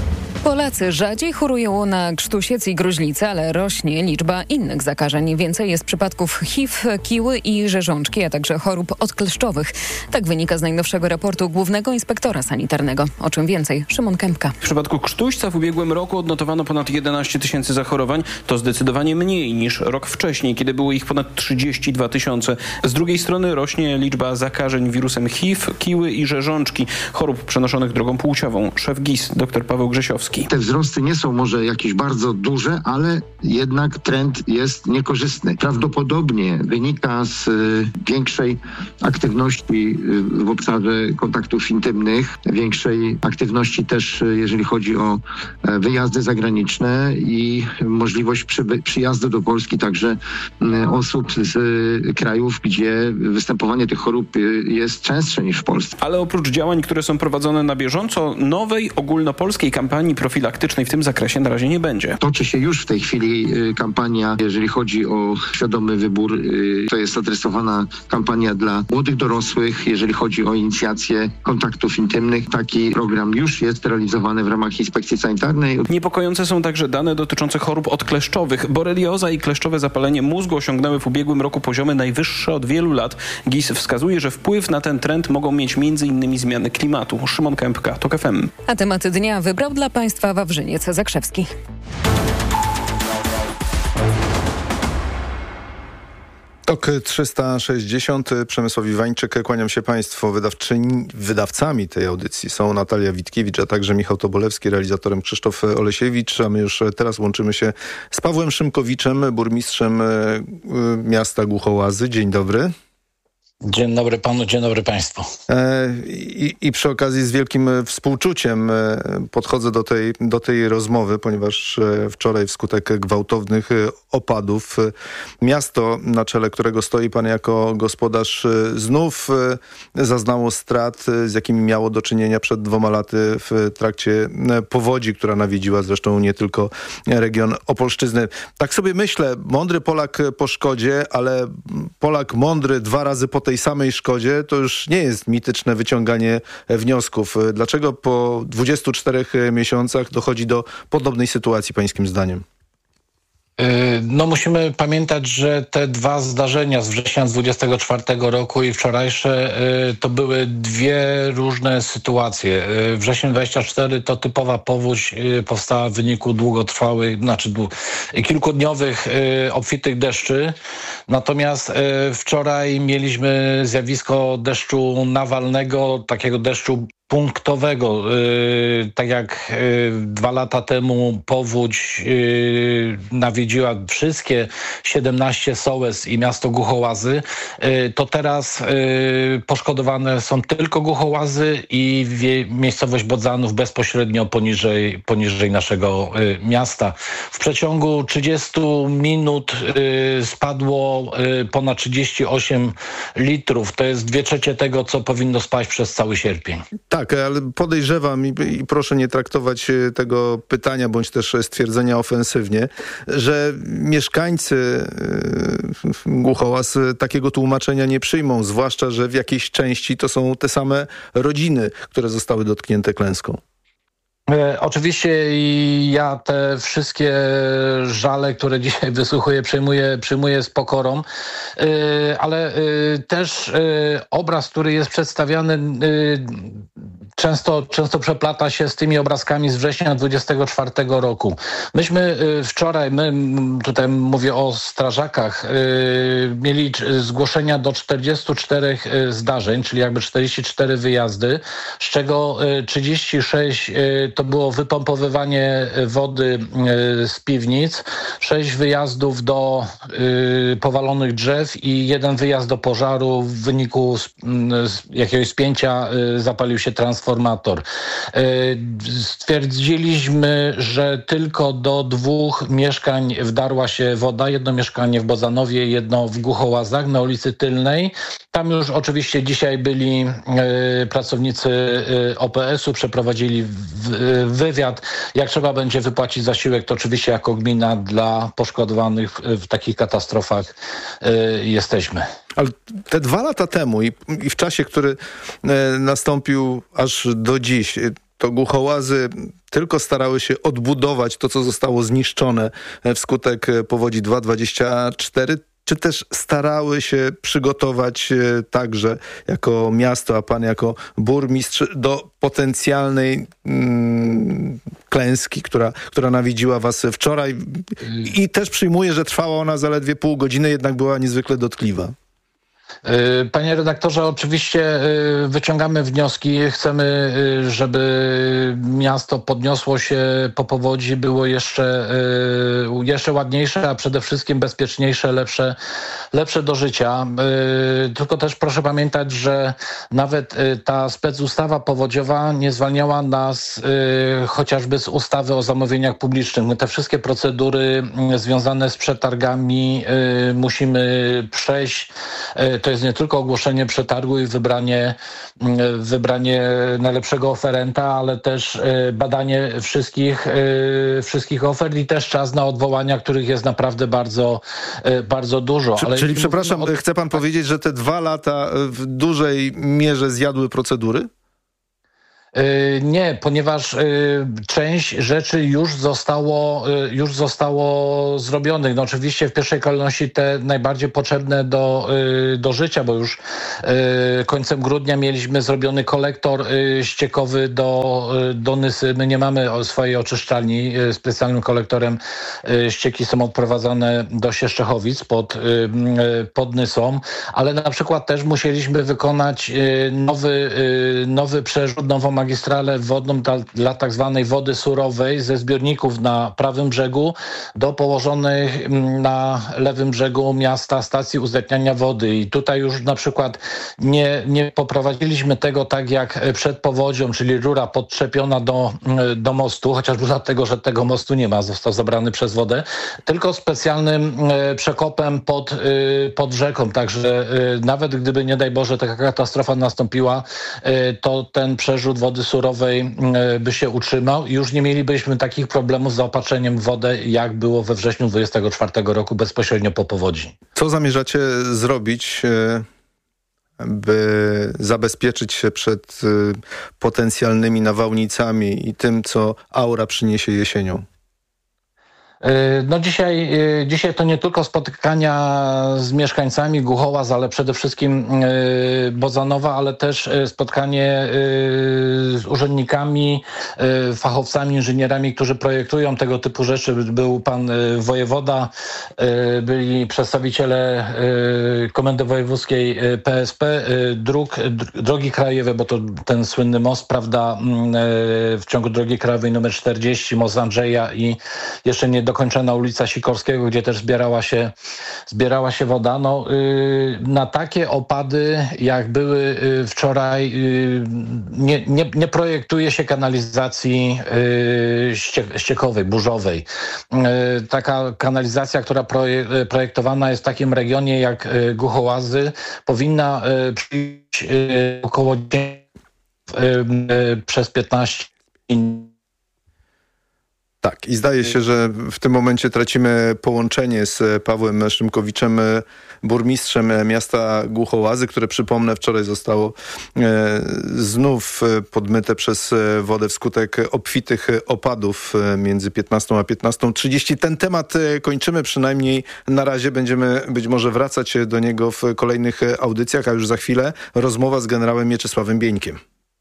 Polacy rzadziej chorują na krztusiec i gruźlicę, ale rośnie liczba innych zakażeń. Więcej jest przypadków HIV, kiły i rzeżączki, a także chorób odkleszczowych. Tak wynika z najnowszego raportu Głównego Inspektora Sanitarnego. O czym więcej? Szymon Kępka. W przypadku krztuśca w ubiegłym roku odnotowano ponad 11 tysięcy zachorowań. To zdecydowanie mniej niż rok wcześniej, kiedy było ich ponad 32 tysiące. Z drugiej strony rośnie liczba zakażeń wirusem HIV, kiły i rzeżączki, chorób przenoszonych drogą płciową. Szef GIS dr Paweł Grzesiowski. Polski. Te wzrosty nie są może jakieś bardzo duże, ale jednak trend jest niekorzystny. Prawdopodobnie wynika z większej aktywności w obszarze kontaktów intymnych, większej aktywności też, jeżeli chodzi o wyjazdy zagraniczne i możliwość przyjazdu do Polski także osób z krajów, gdzie występowanie tych chorób jest częstsze niż w Polsce. Ale oprócz działań, które są prowadzone na bieżąco, nowej ogólnopolskiej kampanii profilaktycznej w tym zakresie na razie nie będzie. Toczy się już w tej chwili kampania, jeżeli chodzi o świadomy wybór. To jest adresowana kampania dla młodych dorosłych, jeżeli chodzi o inicjację kontaktów intymnych. Taki program już jest realizowany w ramach inspekcji sanitarnej. Niepokojące są także dane dotyczące chorób odkleszczowych. Borelioza i kleszczowe zapalenie mózgu osiągnęły w ubiegłym roku poziomy najwyższe od wielu lat. GIS wskazuje, że wpływ na ten trend mogą mieć m.in. zmiany klimatu. Szymon Kępka, TOK FM. A tematy dnia wybrał dla Państwa Wawrzyniec Zakrzewski. TOK 360, Przemysław Iwańczyk, kłaniam się Państwu. Wydawcami tej audycji są Natalia Witkiewicz, a także Michał Tobolewski, realizatorem Krzysztof Olesiewicz, a my już teraz łączymy się z Pawłem Szymkowiczem, burmistrzem miasta Głuchołazy. Dzień dobry. Dzień dobry panu, dzień dobry państwu. I przy okazji z wielkim współczuciem podchodzę do tej rozmowy, ponieważ wczoraj wskutek gwałtownych opadów miasto, na czele którego stoi pan jako gospodarz, znów zaznało strat, z jakimi miało do czynienia przed 2 laty w trakcie powodzi, która nawiedziła zresztą nie tylko region Opolszczyzny. Tak sobie myślę, mądry Polak po szkodzie, ale Polak mądry 2 razy po tej samej szkodzie, to już nie jest mityczne wyciąganie wniosków. Dlaczego po 24 miesiącach dochodzi do podobnej sytuacji, pańskim zdaniem? No musimy pamiętać, że te 2 zdarzenia z września 24 roku i wczorajsze to były 2 różne sytuacje. Wrzesień 24 to typowa powódź, powstała w wyniku długotrwałych, kilkudniowych obfitych deszczy. Natomiast wczoraj mieliśmy zjawisko deszczu nawalnego, takiego deszczu punktowego. Tak jak 2 lata temu powódź nawiedziła wszystkie 17 sołectw i miasto Głuchołazy, to teraz poszkodowane są tylko Głuchołazy i miejscowość Bodzanów bezpośrednio poniżej naszego miasta. W przeciągu 30 minut spadło ponad 38 litrów. To jest 2/3 tego, co powinno spaść przez cały sierpień. Tak, ale podejrzewam i proszę nie traktować tego pytania bądź też stwierdzenia ofensywnie, że mieszkańcy Głuchołaz takiego tłumaczenia nie przyjmą, zwłaszcza, że w jakiejś części to są te same rodziny, które zostały dotknięte klęską. Oczywiście ja te wszystkie żale, które dzisiaj wysłuchuję, przyjmuję z pokorą, ale też obraz, który jest przedstawiany, często przeplata się z tymi obrazkami z września 24 roku. Myśmy wczoraj, tutaj mówię o strażakach, mieli zgłoszenia do 44 zdarzeń, czyli jakby 44 wyjazdy, z czego 36 to było wypompowywanie wody z piwnic, 6 wyjazdów do powalonych drzew i 1 wyjazd do pożaru. W wyniku jakiegoś spięcia zapalił się transformator. Stwierdziliśmy, że tylko do 2 mieszkań wdarła się woda. 1 mieszkanie w Bodzanowie, 1 w Głuchołazach na ulicy Tylnej. Tam już oczywiście dzisiaj byli pracownicy OPS-u, przeprowadzili wywiad. Jak trzeba będzie wypłacić zasiłek, to oczywiście jako gmina dla poszkodowanych w takich katastrofach jesteśmy. Ale te 2 lata temu i w czasie, który nastąpił aż do dziś, to Głuchołazy tylko starały się odbudować to, co zostało zniszczone wskutek powodzi 2.24, czy też starały się przygotować także jako miasto, a pan jako burmistrz do potencjalnej klęski, która nawiedziła was wczoraj i też przyjmuję, że trwała ona zaledwie pół godziny, jednak była niezwykle dotkliwa. Panie redaktorze, oczywiście wyciągamy wnioski. Chcemy, żeby miasto podniosło się po powodzi, było jeszcze ładniejsze, a przede wszystkim bezpieczniejsze, lepsze do życia. Tylko też proszę pamiętać, że nawet ta specustawa powodziowa nie zwalniała nas chociażby z ustawy o zamówieniach publicznych. My te wszystkie procedury związane z przetargami musimy przejść. To jest nie tylko ogłoszenie przetargu i wybranie najlepszego oferenta, ale też badanie wszystkich ofert i też czas na odwołania, których jest naprawdę bardzo, bardzo dużo. Czyli przepraszam, chce pan powiedzieć, że te 2 lata w dużej mierze zjadły procedury? Nie, ponieważ część rzeczy już zostało zrobionych. No oczywiście w pierwszej kolejności te najbardziej potrzebne do życia, bo już końcem grudnia mieliśmy zrobiony kolektor ściekowy do Nysy. My nie mamy swojej oczyszczalni. Specjalnym kolektorem ścieki są odprowadzane do Sieszczechowic pod Nysą, ale na przykład też musieliśmy wykonać nowy przerzut, nową magistralę wodną dla tak zwanej wody surowej ze zbiorników na prawym brzegu do położonych na lewym brzegu miasta stacji uzdatniania wody. I tutaj już na przykład nie poprowadziliśmy tego tak jak przed powodzią, czyli rura podczepiona do mostu, chociażby dlatego, że tego mostu nie ma, został zabrany przez wodę, tylko specjalnym przekopem pod rzeką. Także nawet gdyby, nie daj Boże, taka katastrofa nastąpiła, to ten przerzut wody surowej by się utrzymał i już nie mielibyśmy takich problemów z zaopatrzeniem w wodę, jak było we wrześniu 2024 roku bezpośrednio po powodzi. Co zamierzacie zrobić, by zabezpieczyć się przed potencjalnymi nawałnicami i tym, co aura przyniesie jesienią? No dzisiaj to nie tylko spotykania z mieszkańcami Głuchołaz, ale przede wszystkim Bodzanowa, ale też spotkanie z urzędnikami, fachowcami, inżynierami, którzy projektują tego typu rzeczy. Był pan wojewoda, byli przedstawiciele Komendy Wojewódzkiej PSP, drogi krajowe, bo to ten słynny most, prawda, w ciągu drogi krajowej numer 40, most Andrzeja i jeszcze nie dokończona ulica Sikorskiego, gdzie też zbierała się woda. No, na takie opady, jak były wczoraj, nie projektuje się kanalizacji ściekowej, burzowej. Taka kanalizacja, która projektowana jest w takim regionie jak Głuchołazy, powinna przyjść około przez 15 minut. Tak, i zdaje się, że w tym momencie tracimy połączenie z Pawłem Szymkowiczem, burmistrzem miasta Głuchołazy, które, przypomnę, wczoraj zostało znów podmyte przez wodę wskutek obfitych opadów między 15 a 15:30. Ten temat kończymy, przynajmniej na razie. Będziemy być może wracać do niego w kolejnych audycjach, a już za chwilę rozmowa z generałem Mieczysławem Bieńkiem.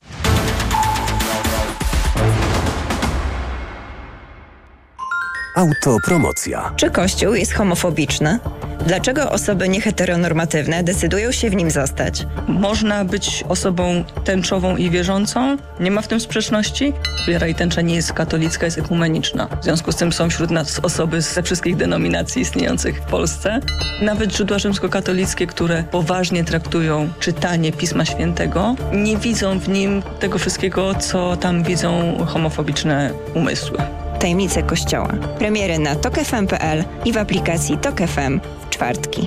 Autopromocja. Czy Kościół jest homofobiczny? Dlaczego osoby nieheteronormatywne decydują się w nim zostać? Można być osobą tęczową i wierzącą. Nie ma w tym sprzeczności. Wiara i tęcza nie jest katolicka, jest ekumeniczna. W związku z tym są wśród nas osoby ze wszystkich denominacji istniejących w Polsce. Nawet źródła rzymskokatolickie, które poważnie traktują czytanie Pisma Świętego, nie widzą w nim tego wszystkiego, co tam widzą homofobiczne umysły. Tajemnice Kościoła. Premiery na tokefm.pl i w aplikacji Tok FM w czwartki.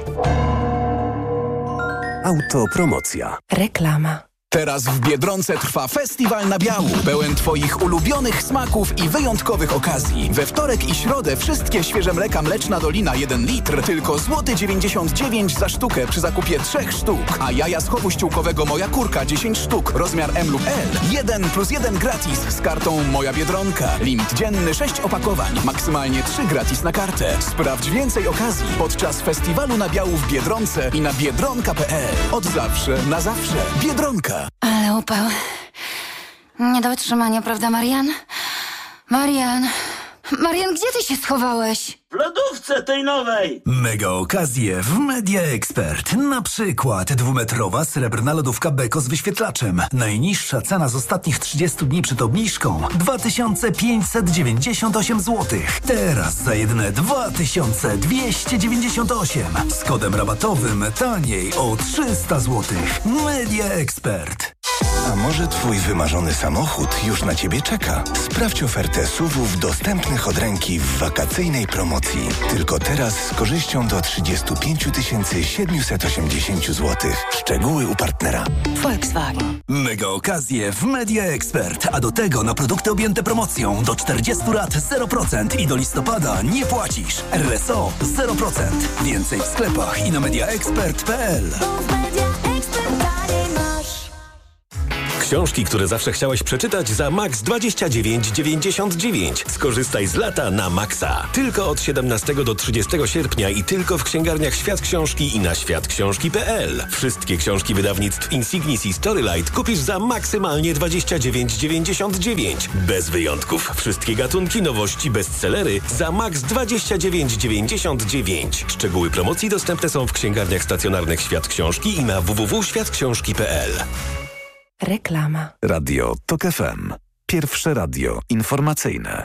Autopromocja. Reklama. Teraz w Biedronce trwa festiwal nabiału, pełen Twoich ulubionych smaków i wyjątkowych okazji. We wtorek i środę wszystkie świeże mleka Mleczna Dolina 1 litr, tylko złoty 99 za sztukę przy zakupie 3 sztuk. A jaja z chowu ściółkowego Moja Kurka 10 sztuk, rozmiar M lub L. 1+1 gratis z kartą Moja Biedronka. Limit dzienny 6 opakowań, maksymalnie 3 gratis na kartę. Sprawdź więcej okazji podczas festiwalu nabiału w Biedronce i na biedronka.pl. Od zawsze na zawsze. Biedronka. Ale upał. Nie do wytrzymania, prawda, Marian? Marian, Marian, gdzie ty się schowałeś? W lodówce tej nowej! Mega okazje w Media Expert. Na przykład 2-metrowa srebrna lodówka Beko z wyświetlaczem. Najniższa cena z ostatnich 30 dni przed obniżką 2598 zł. Teraz za jedyne 2298. Z kodem rabatowym taniej o 300 zł. Media Expert. A może twój wymarzony samochód już na ciebie czeka? Sprawdź ofertę SUV-ów dostępnych od ręki w wakacyjnej promocji. Tylko teraz z korzyścią do 35 780 zł. Szczegóły u partnera. Volkswagen. Mega okazje w Media Expert. A do tego na produkty objęte promocją do 40 lat 0% i do listopada nie płacisz. RSO 0%. Więcej w sklepach i na mediaexpert.pl. Książki, które zawsze chciałeś przeczytać za max 29,99. Skorzystaj z lata na maksa. Tylko od 17 do 30 sierpnia i tylko w księgarniach Świat Książki i na światksiążki.pl. Wszystkie książki wydawnictw Insignis i Storylight kupisz za maksymalnie 29,99. Bez wyjątków. Wszystkie gatunki, nowości, bestsellery za max 29,99. Szczegóły promocji dostępne są w księgarniach stacjonarnych Świat Książki i na www.światksiążki.pl. Reklama. Radio TOK FM. Pierwsze radio informacyjne.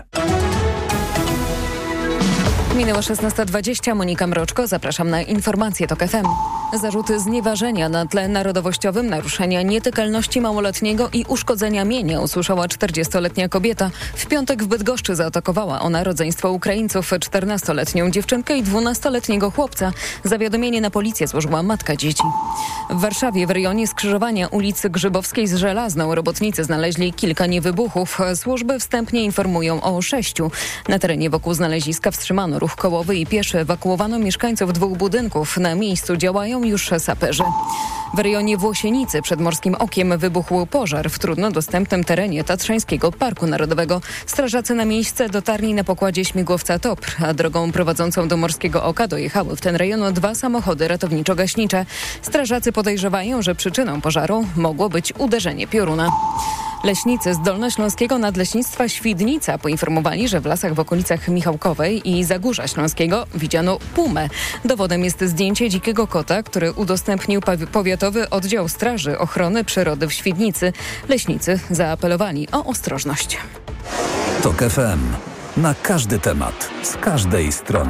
Minęła 16:20. Monika Mroczko. Zapraszam na informacje TOK FM. Zarzuty znieważenia na tle narodowościowym, naruszenia nietykalności małoletniego i uszkodzenia mienia usłyszała 40-letnia kobieta. W piątek w Bydgoszczy zaatakowała ona rodzeństwo Ukraińców, 14-letnią dziewczynkę i 12-letniego chłopca. Zawiadomienie na policję złożyła matka dzieci. W Warszawie w rejonie skrzyżowania ulicy Grzybowskiej z Żelazną robotnicy znaleźli kilka niewybuchów. Służby wstępnie informują o 6. Na terenie wokół znaleziska wstrzymano ruch kołowy i pieszy. Ewakuowano mieszkańców 2 budynków. Na miejscu działają już saperzy. W rejonie Włosienicy przed Morskim Okiem wybuchł pożar w trudno dostępnym terenie Tatrzańskiego Parku Narodowego. Strażacy na miejsce dotarli na pokładzie śmigłowca TOPR, a drogą prowadzącą do Morskiego Oka dojechały w ten rejon 2 samochody ratowniczo-gaśnicze. Strażacy podejrzewają, że przyczyną pożaru mogło być uderzenie pioruna. Leśnicy z Dolnośląskiego Nadleśnictwa Świdnica poinformowali, że w lasach w okolicach Michałkowej i Zagórza Śląskiego widziano pumę. Dowodem jest zdjęcie dzikiego kota, który udostępnił Powiatowy Oddział Straży Ochrony Przyrody w Świdnicy. Leśnicy zaapelowali o ostrożność. TOK FM. Na każdy temat, z każdej strony.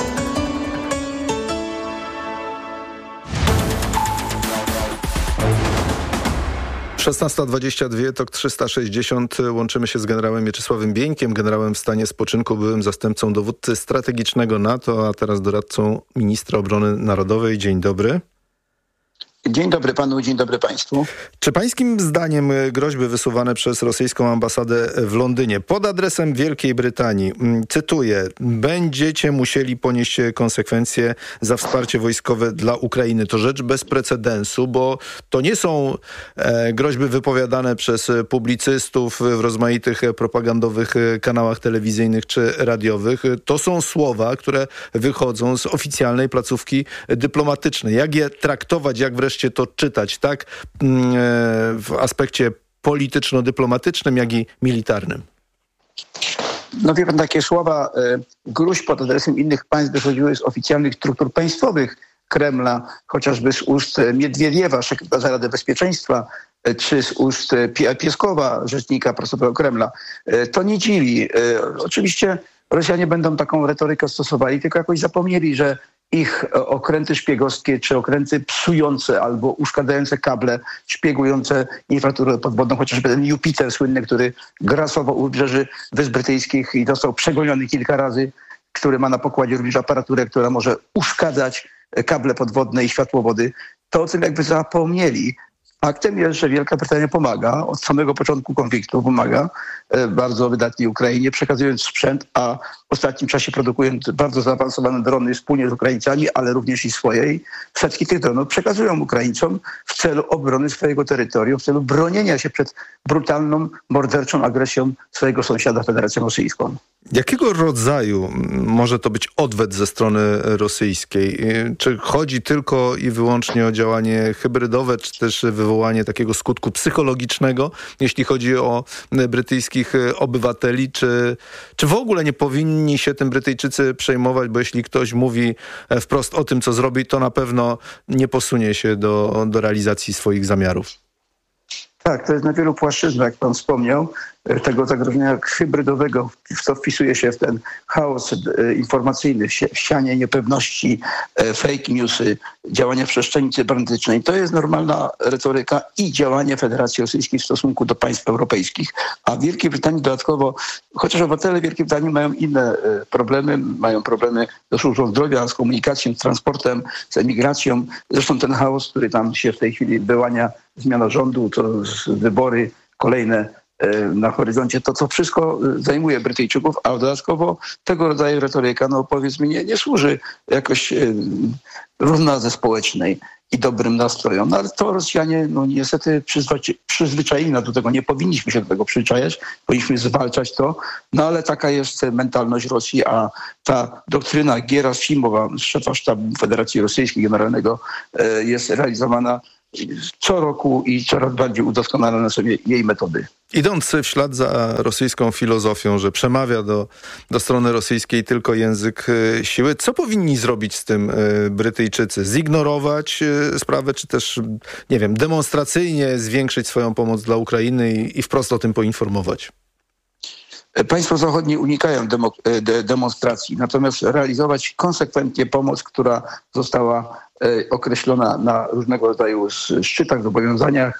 16:22, TOK 360. Łączymy się z generałem Mieczysławem Bieńkiem, generałem w stanie spoczynku, byłym zastępcą dowódcy strategicznego NATO, a teraz doradcą ministra obrony narodowej. Dzień dobry. Dzień dobry panu, dzień dobry państwu. Czy pańskim zdaniem groźby wysuwane przez rosyjską ambasadę w Londynie pod adresem Wielkiej Brytanii, cytuję, będziecie musieli ponieść konsekwencje za wsparcie wojskowe dla Ukrainy, to rzecz bez precedensu, bo to nie są groźby wypowiadane przez publicystów w rozmaitych propagandowych kanałach telewizyjnych czy radiowych. To są słowa, które wychodzą z oficjalnej placówki dyplomatycznej. Jak je traktować, jak wreszcie to czytać, tak w aspekcie polityczno-dyplomatycznym, jak i militarnym? No wie pan, takie słowa gruźb pod adresem innych państw wychodziły z oficjalnych struktur państwowych Kremla, chociażby z ust Miedwiediewa, sekretarza Rady Bezpieczeństwa, czy z ust Pieskowa, rzecznika prasowego Kremla. To nie dziwi. Oczywiście Rosjanie będą taką retorykę stosowali, tylko jakoś zapomnieli, że ich okręty szpiegowskie, czy okręty psujące albo uszkadzające kable, szpiegujące infrastrukturę podwodną, chociażby ten Jupiter słynny, który grasował u wybrzeży Wysp Brytyjskich i został przegoniony kilka razy, który ma na pokładzie również aparaturę, która może uszkadzać kable podwodne i światłowody, to o tym jakby zapomnieli. Faktem jest, że Wielka Brytania pomaga, od samego początku konfliktu pomaga bardzo wydatnie Ukrainie, przekazując sprzęt, a w ostatnim czasie produkując bardzo zaawansowane drony wspólnie z Ukraińcami, ale również i swojej. Setki tych dronów przekazują Ukraińcom w celu obrony swojego terytorium, w celu bronienia się przed brutalną, morderczą agresją swojego sąsiada, Federacją Rosyjską. Jakiego rodzaju może to być odwet ze strony rosyjskiej? Czy chodzi tylko i wyłącznie o działanie hybrydowe, czy też wywołanie takiego skutku psychologicznego, jeśli chodzi o brytyjskich obywateli? Czy w ogóle nie powinni się tym Brytyjczycy przejmować, bo jeśli ktoś mówi wprost o tym, co zrobi, to na pewno nie posunie się do realizacji swoich zamiarów? Tak, to jest na wielu płaszczyznach, jak pan wspomniał, tego zagrożenia hybrydowego, w co wpisuje się w ten chaos informacyjny, w sianie niepewności, fake newsy, działania w przestrzeni cybernetycznej. To jest normalna retoryka i działanie Federacji Rosyjskiej w stosunku do państw europejskich. A w Wielkiej Brytanii dodatkowo, chociaż obywatele Wielkiej Brytanii mają inne problemy, mają problemy ze służbą zdrowia, z komunikacją, z transportem, z emigracją. Zresztą ten chaos, który tam się w tej chwili wyłania, zmiana rządu, to wybory kolejne na horyzoncie, to co wszystko zajmuje Brytyjczyków, a dodatkowo tego rodzaju retoryka, no powiedzmy, nie służy jakoś równowadze społecznej i dobrym nastrojom. No ale to Rosjanie, no niestety przyzwyczaili nas do tego. Nie powinniśmy się do tego przyzwyczajać, powinniśmy zwalczać to, no ale taka jest mentalność Rosji, a ta doktryna Gierasimowa, szefa sztabu Federacji Rosyjskiej generalnego, jest realizowana co roku i coraz bardziej udoskonalane są jej metody. Idąc w ślad za rosyjską filozofią, że przemawia do strony rosyjskiej tylko język siły, co powinni zrobić z tym Brytyjczycy? Zignorować sprawę, czy też, nie wiem, demonstracyjnie zwiększyć swoją pomoc dla Ukrainy i wprost o tym poinformować? Państwa zachodnie unikają demonstracji, natomiast realizować konsekwentnie pomoc, która została określona na różnego rodzaju szczytach, zobowiązaniach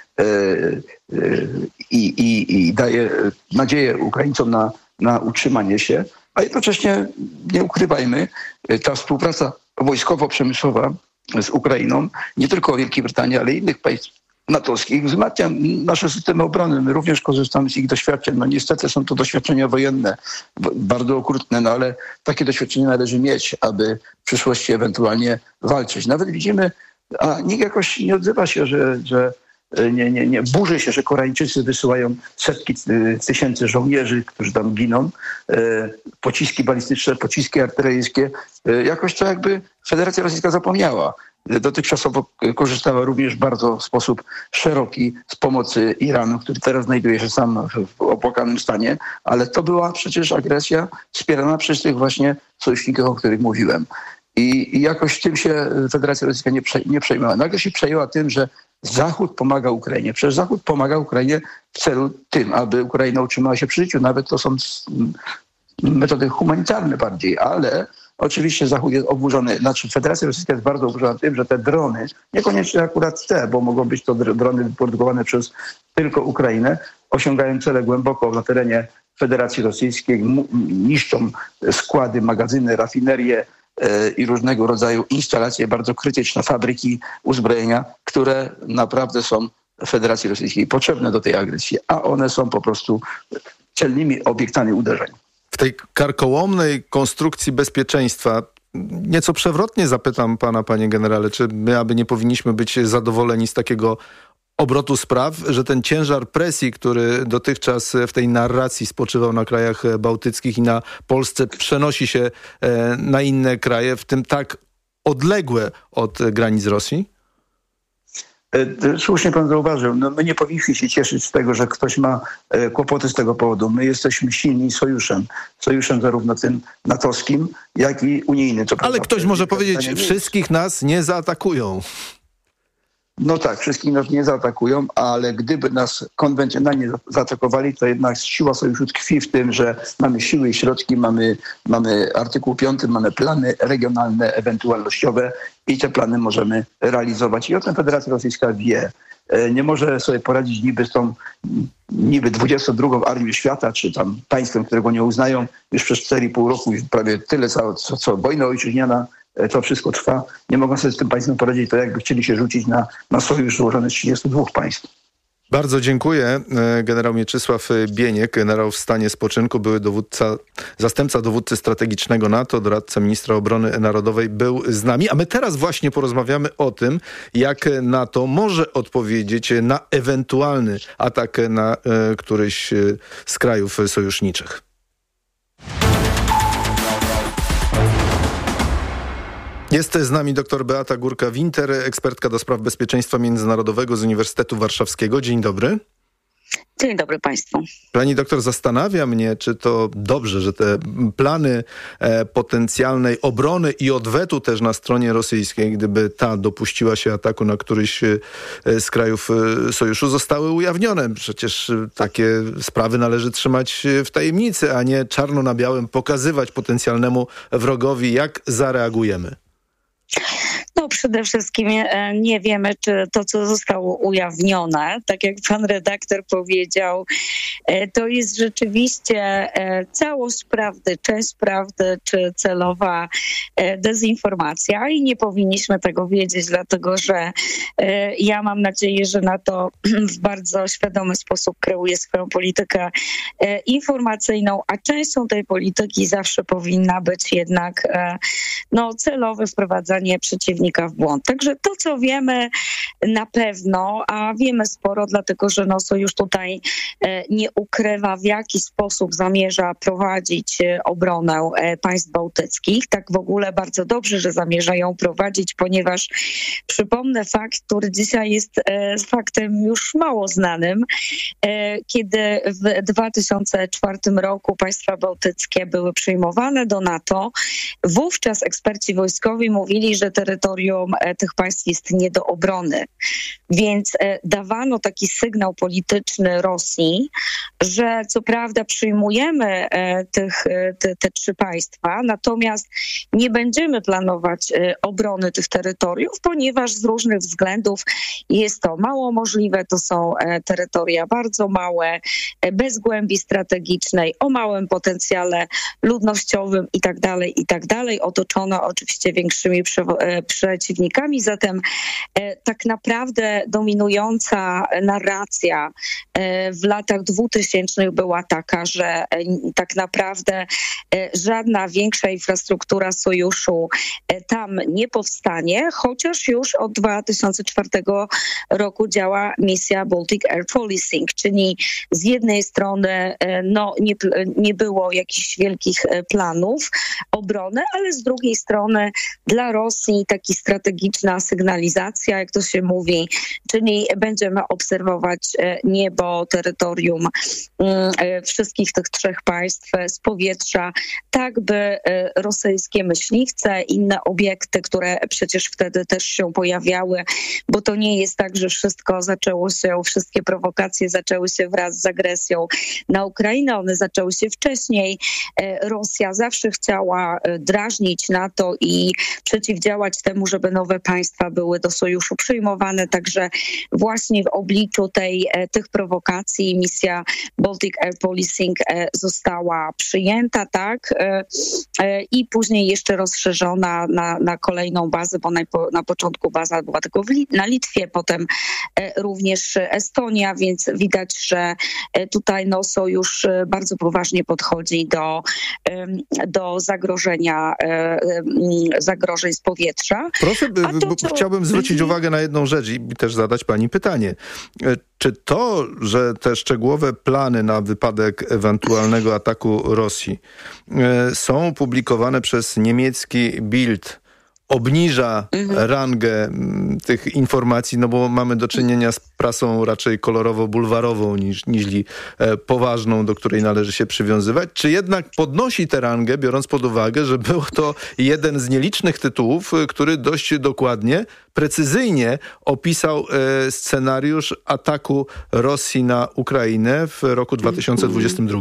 i daje nadzieję Ukraińcom na utrzymanie się, a jednocześnie nie ukrywajmy, ta współpraca wojskowo-przemysłowa z Ukrainą, nie tylko Wielkiej Brytanii, ale i innych państw natowskich, wzmacnia nasze systemy obrony. My również korzystamy z ich doświadczeń. No niestety są to doświadczenia wojenne, bardzo okrutne, no ale takie doświadczenia należy mieć, aby w przyszłości ewentualnie walczyć. Nawet widzimy, a nikt jakoś nie odzywa się, że nie burzy się, że Koreańczycy wysyłają setki tysięcy żołnierzy, którzy tam giną, pociski balistyczne, pociski artyleryjskie. Jakoś to jakby Federacja Rosyjska zapomniała. Dotychczasowo korzystała również bardzo w sposób szeroki z pomocy Iranu, który teraz znajduje się sam w opłakanym stanie, ale to była przecież agresja wspierana przez tych właśnie sojuszników, o których mówiłem. I jakoś tym się Federacja Rosyjska nie przejmowała. Nagle się przejęła tym, że Zachód pomaga Ukrainie. Przecież Zachód pomaga Ukrainie w celu tym, aby Ukraina utrzymała się przy życiu. Nawet to są metody humanitarne bardziej, ale oczywiście Zachód jest oburzony, Federacja Rosyjska jest bardzo oburzona tym, że te drony, niekoniecznie akurat te, bo mogą być to drony wyprodukowane przez tylko Ukrainę, osiągają cele głęboko na terenie Federacji Rosyjskiej, niszczą składy, magazyny, rafinerie i różnego rodzaju instalacje bardzo krytyczne, fabryki uzbrojenia, które naprawdę są Federacji Rosyjskiej potrzebne do tej agresji, a one są po prostu celnymi obiektami uderzeń. W tej karkołomnej konstrukcji bezpieczeństwa nieco przewrotnie zapytam pana, panie generale, czy my aby nie powinniśmy być zadowoleni z takiego obrotu spraw, że ten ciężar presji, który dotychczas w tej narracji spoczywał na krajach bałtyckich i na Polsce, przenosi się na inne kraje, w tym tak odległe od granic Rosji? Słusznie pan zauważył. No my nie powinniśmy się cieszyć z tego, że ktoś ma kłopoty z tego powodu. My jesteśmy silni sojuszem. Sojuszem zarówno tym natowskim, jak i unijnym. Ale ktoś może powiedzieć, wszystkich nas nie zaatakują. No tak, wszystkich nas nie zaatakują, ale gdyby nas konwencjonalnie zaatakowali, to jednak siła sojuszu tkwi w tym, że mamy siły i środki, mamy artykuł 5, mamy plany regionalne, ewentualnościowe i te plany możemy realizować. I o tym Federacja Rosyjska wie. Nie może sobie poradzić niby z tą 22. armią świata, czy tam państwem, którego nie uznają już przez 4,5 roku, już prawie tyle, co wojna ojczyźniana. To wszystko trwa. Nie mogą sobie z tym państwem poradzić, to jakby chcieli się rzucić na sojusz złożony z 32 państw. Bardzo dziękuję. Generał Mieczysław Bieniek, generał w stanie spoczynku, były zastępca dowódcy strategicznego NATO, doradca ministra obrony narodowej, był z nami. A my teraz właśnie porozmawiamy o tym, jak NATO może odpowiedzieć na ewentualny atak na któryś z krajów sojuszniczych. Jest z nami dr Beata Górka-Winter, ekspertka do spraw bezpieczeństwa międzynarodowego z Uniwersytetu Warszawskiego. Dzień dobry. Dzień dobry Państwu. Pani doktor, zastanawia mnie, czy to dobrze, że te plany potencjalnej obrony i odwetu też na stronie rosyjskiej, gdyby ta dopuściła się ataku na któryś z krajów sojuszu, zostały ujawnione. Przecież takie sprawy należy trzymać w tajemnicy, a nie czarno na białym pokazywać potencjalnemu wrogowi, jak zareagujemy. No przede wszystkim nie wiemy, czy to, co zostało ujawnione, tak jak pan redaktor powiedział, to jest rzeczywiście całość prawdy, część prawdy, czy celowa dezinformacja i nie powinniśmy tego wiedzieć, dlatego że ja mam nadzieję, że NATO w bardzo świadomy sposób kreuje swoją politykę informacyjną, a częścią tej polityki zawsze powinna być jednak celowe wprowadzanie przeciwnika w błąd. Także to, co wiemy na pewno, a wiemy sporo, dlatego że sojusz tutaj nie ukrywa, w jaki sposób zamierza prowadzić obronę państw bałtyckich. Tak w ogóle bardzo dobrze, że zamierza ją prowadzić, ponieważ przypomnę fakt, który dzisiaj jest faktem już mało znanym. Kiedy w 2004 roku państwa bałtyckie były przyjmowane do NATO, wówczas eksperci wojskowi mówili, że terytorium tych państw jest nie do obrony. Więc dawano taki sygnał polityczny Rosji, że co prawda przyjmujemy te trzy państwa, natomiast nie będziemy planować obrony tych terytoriów, ponieważ z różnych względów jest to mało możliwe. To są terytoria bardzo małe, bez głębi strategicznej, o małym potencjale ludnościowym i tak dalej, otoczone oczywiście większymi przeciwnikami. Zatem tak naprawdę dominująca narracja w latach 2000 była taka, że tak naprawdę żadna większa infrastruktura sojuszu tam nie powstanie, chociaż już od 2004 roku działa misja Baltic Air Policing, czyli z jednej strony nie było jakichś wielkich planów obrony, ale z drugiej strony dla Rosji taki strategiczna sygnalizacja, jak to się mówi, czyli będziemy obserwować niebo, terytorium wszystkich tych trzech państw z powietrza, tak by rosyjskie myśliwce, inne obiekty, które przecież wtedy też się pojawiały, bo to nie jest tak, że wszystkie prowokacje zaczęły się wraz z agresją na Ukrainę, one zaczęły się wcześniej. Rosja zawsze chciała drażnić NATO i przeciwdziałać temu, żeby nowe państwa były do sojuszu przyjmowane, także właśnie w obliczu tych prowokacji misja Baltic Air Policing została przyjęta, tak, i później jeszcze rozszerzona na kolejną bazę, bo na początku baza była tylko na Litwie, potem również Estonia, więc widać, że tutaj sojusz bardzo poważnie podchodzi do zagrożeń z powietrza. Proszę, chciałbym zwrócić uwagę na jedną rzecz i też zadać pani pytanie. Czy to, że te szczegółowe plany na wypadek ewentualnego ataku Rosji są publikowane przez niemiecki Bild, obniża rangę tych informacji, bo mamy do czynienia z prasą raczej kolorowo-bulwarową niż poważną, do której należy się przywiązywać, czy jednak podnosi tę rangę, biorąc pod uwagę, że był to jeden z nielicznych tytułów, który dość dokładnie, precyzyjnie opisał scenariusz ataku Rosji na Ukrainę w roku 2022?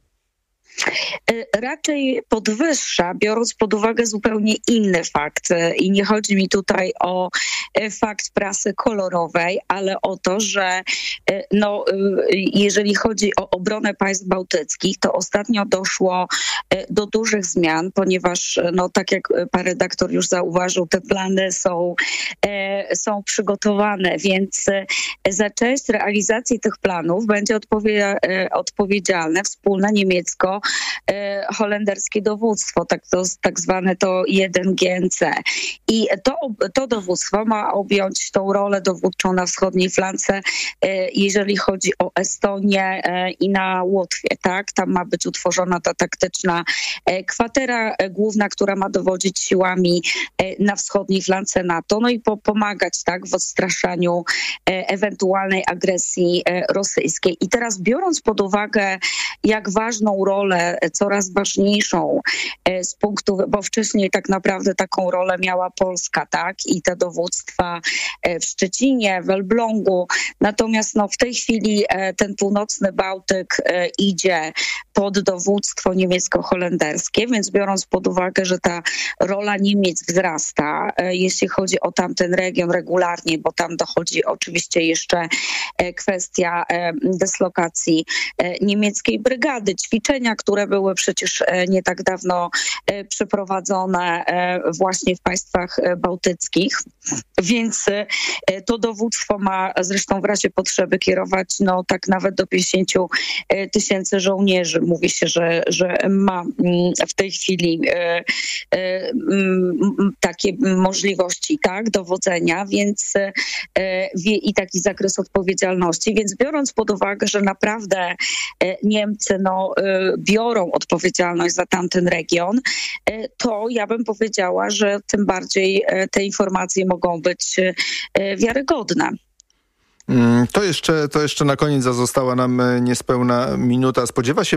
Raczej podwyższa, biorąc pod uwagę zupełnie inny fakt. I nie chodzi mi tutaj o fakt prasy kolorowej, ale o to, że jeżeli chodzi o obronę państw bałtyckich, to ostatnio doszło do dużych zmian, ponieważ tak jak pan redaktor już zauważył, te plany są przygotowane, więc za część realizacji tych planów będzie odpowiedzialne wspólne holenderskie dowództwo, tak zwane to 1GNC. I to dowództwo ma objąć tą rolę dowódczą na wschodniej flance, jeżeli chodzi o Estonię i na Łotwię, tak? Tam ma być utworzona ta taktyczna kwatera główna, która ma dowodzić siłami na wschodniej flance NATO, no i pomagać, tak, w odstraszaniu ewentualnej agresji rosyjskiej. I teraz biorąc pod uwagę, jak ważną rolę, coraz ważniejszą z punktu, bo wcześniej tak naprawdę taką rolę miała Polska, tak, i te dowództwa w Szczecinie, w Elblągu, natomiast w tej chwili ten północny Bałtyk idzie pod dowództwo niemiecko-holenderskie, więc biorąc pod uwagę, że ta rola Niemiec wzrasta, jeśli chodzi o tamten region regularnie, bo tam dochodzi oczywiście jeszcze kwestia dyslokacji niemieckiej brygady, ćwiczenia, które były przecież nie tak dawno przeprowadzone właśnie w państwach bałtyckich, więc to dowództwo ma zresztą w razie potrzeby kierować tak nawet do 50 000 żołnierzy. Mówi się, że ma w tej chwili takie możliwości, tak, dowodzenia, więc i taki zakres odpowiedzialności, więc biorąc pod uwagę, że naprawdę Niemcy biorą odpowiedzialność za tamten region, to ja bym powiedziała, że tym bardziej te informacje mogą być wiarygodne. To jeszcze na koniec, została nam niespełna minuta. Spodziewa się